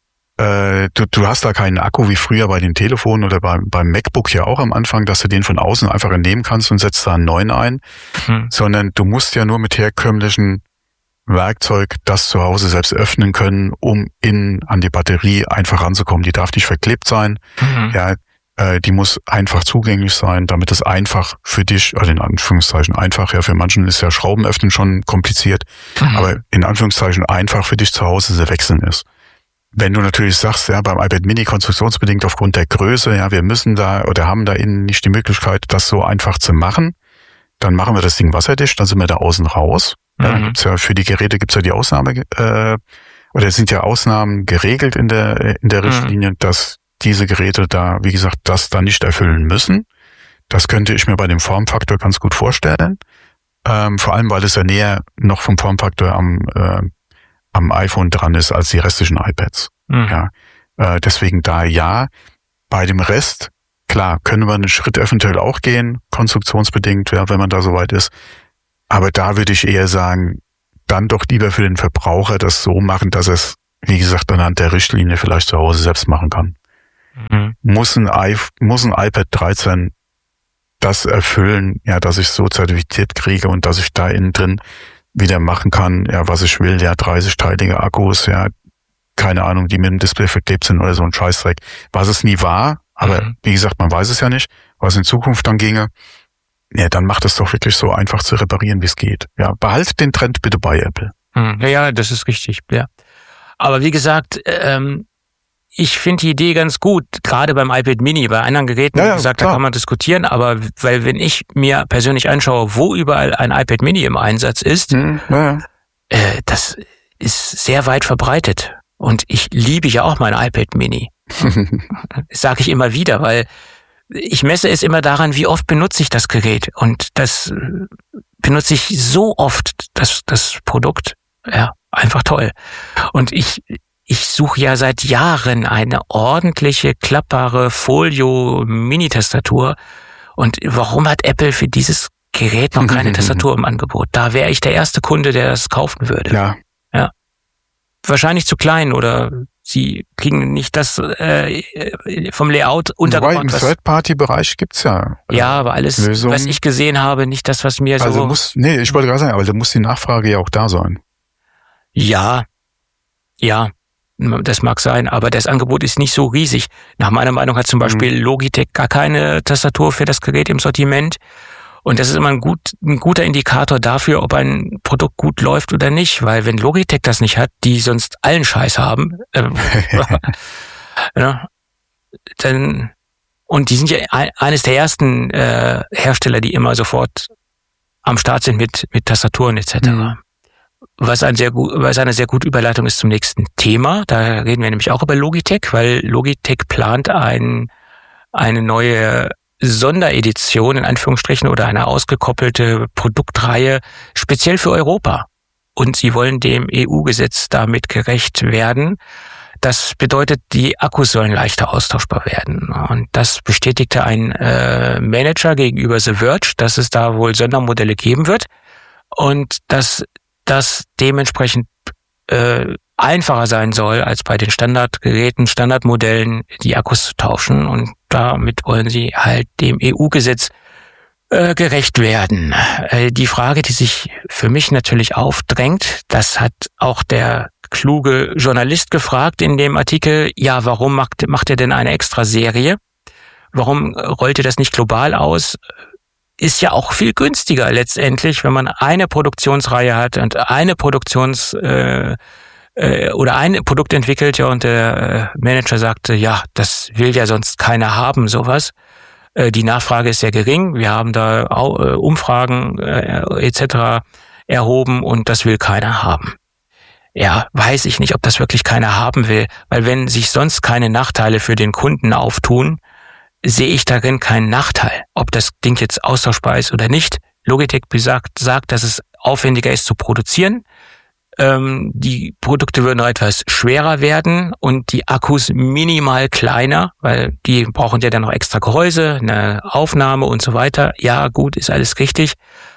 Äh, du, du hast da keinen Akku wie früher bei den Telefonen oder beim, beim MacBook ja auch am Anfang, dass du den von außen einfach entnehmen kannst und setzt da einen neuen ein, mhm. sondern du musst ja nur mit herkömmlichen Werkzeug das zu Hause selbst öffnen können, um innen an die Batterie einfach ranzukommen. Die darf nicht verklebt sein, mhm. ja, äh, die muss einfach zugänglich sein, damit es einfach für dich, also in Anführungszeichen einfach, ja, für manchen ist ja Schrauben öffnen schon kompliziert, mhm. aber in Anführungszeichen einfach für dich zu Hause zu wechseln ist. Wenn du natürlich sagst, ja, beim iPad Mini konstruktionsbedingt aufgrund der Größe, ja, wir müssen da oder haben da innen nicht die Möglichkeit, das so einfach zu machen, dann machen wir das Ding wasserdicht, dann sind wir da außen raus. Mhm. Ja, dann gibt's ja, für die Geräte gibt's ja die Ausnahme, äh, oder es sind ja Ausnahmen geregelt in der, in der Richtlinie, mhm. dass diese Geräte da, wie gesagt, das da nicht erfüllen müssen. Das könnte ich mir bei dem Formfaktor ganz gut vorstellen. Ähm, vor allem, weil es ja näher noch vom Formfaktor am, äh, am iPhone dran ist als die restlichen iPads. Mhm. Ja, äh, deswegen da ja. Bei dem Rest, klar, können wir einen Schritt eventuell auch gehen, konstruktionsbedingt, ja, wenn man da soweit ist. Aber da würde ich eher sagen, dann doch lieber für den Verbraucher das so machen, dass er es, wie gesagt, anhand der Richtlinie vielleicht zu Hause selbst machen kann. Mhm. Muss ein, I, muss ein iPad dreizehn das erfüllen, ja, dass ich so zertifiziert kriege und dass ich da innen drin wieder machen kann, ja, was ich will, ja, dreißig-teilige Akkus, ja, keine Ahnung, die mit dem Display verklebt sind oder so ein Scheißdreck, was es nie war, aber mhm. wie gesagt, man weiß es ja nicht, was in Zukunft dann ginge. ja, dann macht es doch wirklich so einfach zu reparieren, wie es geht. Ja, behalt den Trend bitte bei Apple. Hm, ja, ja, das ist richtig, ja. Aber wie gesagt, ähm, ich finde die Idee ganz gut, gerade beim iPad Mini. Bei anderen Geräten, ja, wie ja, gesagt, klar. da kann man diskutieren, aber weil wenn ich mir persönlich anschaue, wo überall ein iPad Mini im Einsatz ist, hm, ja. äh, das ist sehr weit verbreitet. Und ich liebe ja auch mein iPad Mini. Das sage ich immer wieder, weil ich messe es immer daran, wie oft benutze ich das Gerät. Und das benutze ich so oft, das, das Produkt. Ja, einfach toll. Und ich, ich suche ja seit Jahren eine ordentliche, klappbare Folio-Mini-Tastatur. Und warum hat Apple für dieses Gerät noch keine Tastatur im Angebot? Da wäre ich der erste Kunde, der das kaufen würde. Ja. Ja. Wahrscheinlich zu klein oder sie kriegen nicht das äh, vom Layout untergebracht. Wobei, im Third-Party-Bereich gibt's ja äh, Ja, aber alles, Lösungen. Was ich gesehen habe, nicht das, was mir so... Also muss, nee, ich wollte gerade sagen, aber da muss die Nachfrage ja auch da sein. Ja, ja, das mag sein, aber das Angebot ist nicht so riesig. Nach meiner Meinung hat zum Beispiel Logitech gar keine Tastatur für das Gerät im Sortiment. Und das ist immer ein, gut, ein guter Indikator dafür, ob ein Produkt gut läuft oder nicht. Weil wenn Logitech das nicht hat, die sonst allen Scheiß haben, äh, ja, dann, und die sind ja eines der ersten äh, Hersteller, die immer sofort am Start sind mit, mit Tastaturen et cetera. Mhm. Was, ein sehr gut, was eine sehr gute Überleitung ist zum nächsten Thema. Da reden wir nämlich auch über Logitech, weil Logitech plant ein, eine neue Sonderedition in Anführungsstrichen oder eine ausgekoppelte Produktreihe speziell für Europa. Und sie wollen dem E U-Gesetz damit gerecht werden. Das bedeutet, die Akkus sollen leichter austauschbar werden. Und das bestätigte ein äh, Manager gegenüber The Verge, dass es da wohl Sondermodelle geben wird und dass das dementsprechend äh, einfacher sein soll, als bei den Standardgeräten, Standardmodellen die Akkus zu tauschen. Und damit wollen sie halt dem E U-Gesetz äh, gerecht werden. Äh, die Frage, die sich für mich natürlich aufdrängt, das hat auch der kluge Journalist gefragt in dem Artikel, ja, warum macht, macht ihr denn eine extra Serie? Warum rollt ihr das nicht global aus? Ist ja auch viel günstiger letztendlich, wenn man eine Produktionsreihe hat und eine Produktions- äh, äh, oder ein Produkt entwickelt, ja, und der äh, Manager sagte, ja, das will ja sonst keiner haben, sowas. Äh, die Nachfrage ist sehr gering. Wir haben da auch, äh, Umfragen äh, et cetera erhoben und das will keiner haben. Ja, weiß ich nicht, ob das wirklich keiner haben will, weil wenn sich sonst keine Nachteile für den Kunden auftun, sehe ich darin keinen Nachteil, ob das Ding jetzt austauschbar ist oder nicht. Logitech besagt, sagt, dass es aufwendiger ist zu produzieren. Ähm, die Produkte würden noch etwas schwerer werden und die Akkus minimal kleiner, weil die brauchen ja dann noch extra Gehäuse, eine Aufnahme und so weiter. Ja, gut, ist alles richtig,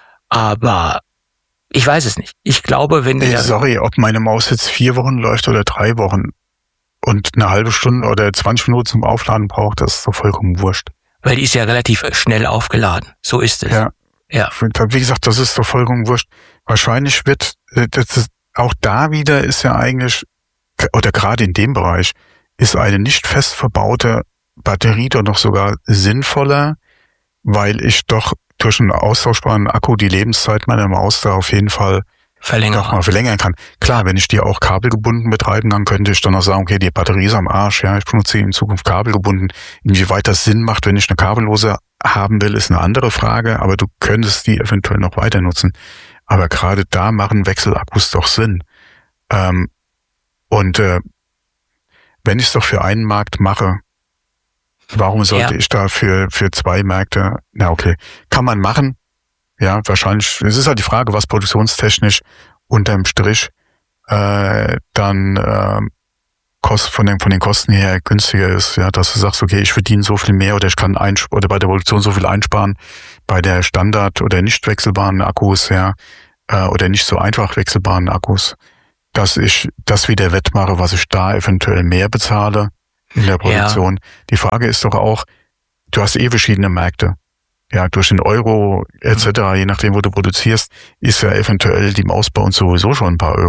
aber ich weiß es nicht. Ich glaube, wenn... Hey, sorry, ob meine Maus jetzt vier Wochen läuft oder drei Wochen und eine halbe Stunde oder zwanzig Minuten zum Aufladen braucht, das ist doch vollkommen wurscht. Weil die ist ja relativ schnell aufgeladen. So ist es. Ja. Ja. Wie gesagt, das ist doch vollkommen wurscht. Wahrscheinlich wird, das ist, auch da wieder ist ja eigentlich, oder gerade in dem Bereich, ist eine nicht fest verbaute Batterie doch noch sogar sinnvoller, weil ich doch durch einen austauschbaren Akku die Lebenszeit meiner Maus da auf jeden Fall Verlängern. Doch mal verlängern kann. Klar, wenn ich die auch kabelgebunden betreiben kann, könnte ich dann auch sagen, okay, die Batterie ist am Arsch, ja, ich benutze sie in Zukunft kabelgebunden. Inwieweit das Sinn macht, wenn ich eine kabellose haben will, ist eine andere Frage, aber du könntest die eventuell noch weiter nutzen. Aber gerade da machen Wechselakkus doch Sinn. Ähm, und äh, wenn ich es doch für einen Markt mache, warum sollte ja. ich da für, für zwei Märkte, na okay, kann man machen. Ja, wahrscheinlich, es ist halt die Frage, was produktionstechnisch unterm Strich äh, dann äh, kost, von, den, von den Kosten her günstiger ist, ja, dass du sagst, okay, ich verdiene so viel mehr oder ich kann einsp- oder bei der Produktion so viel einsparen, bei der Standard- oder nicht wechselbaren Akkus, ja, äh, oder nicht so einfach wechselbaren Akkus, dass ich das wieder wettmache, was ich da eventuell mehr bezahle in der Produktion. Ja. Die Frage ist doch auch, du hast eh verschiedene Märkte. Ja, durch den Euro et cetera, je nachdem, wo du produzierst, ist ja eventuell die Maus bei uns sowieso schon ein paar Euro.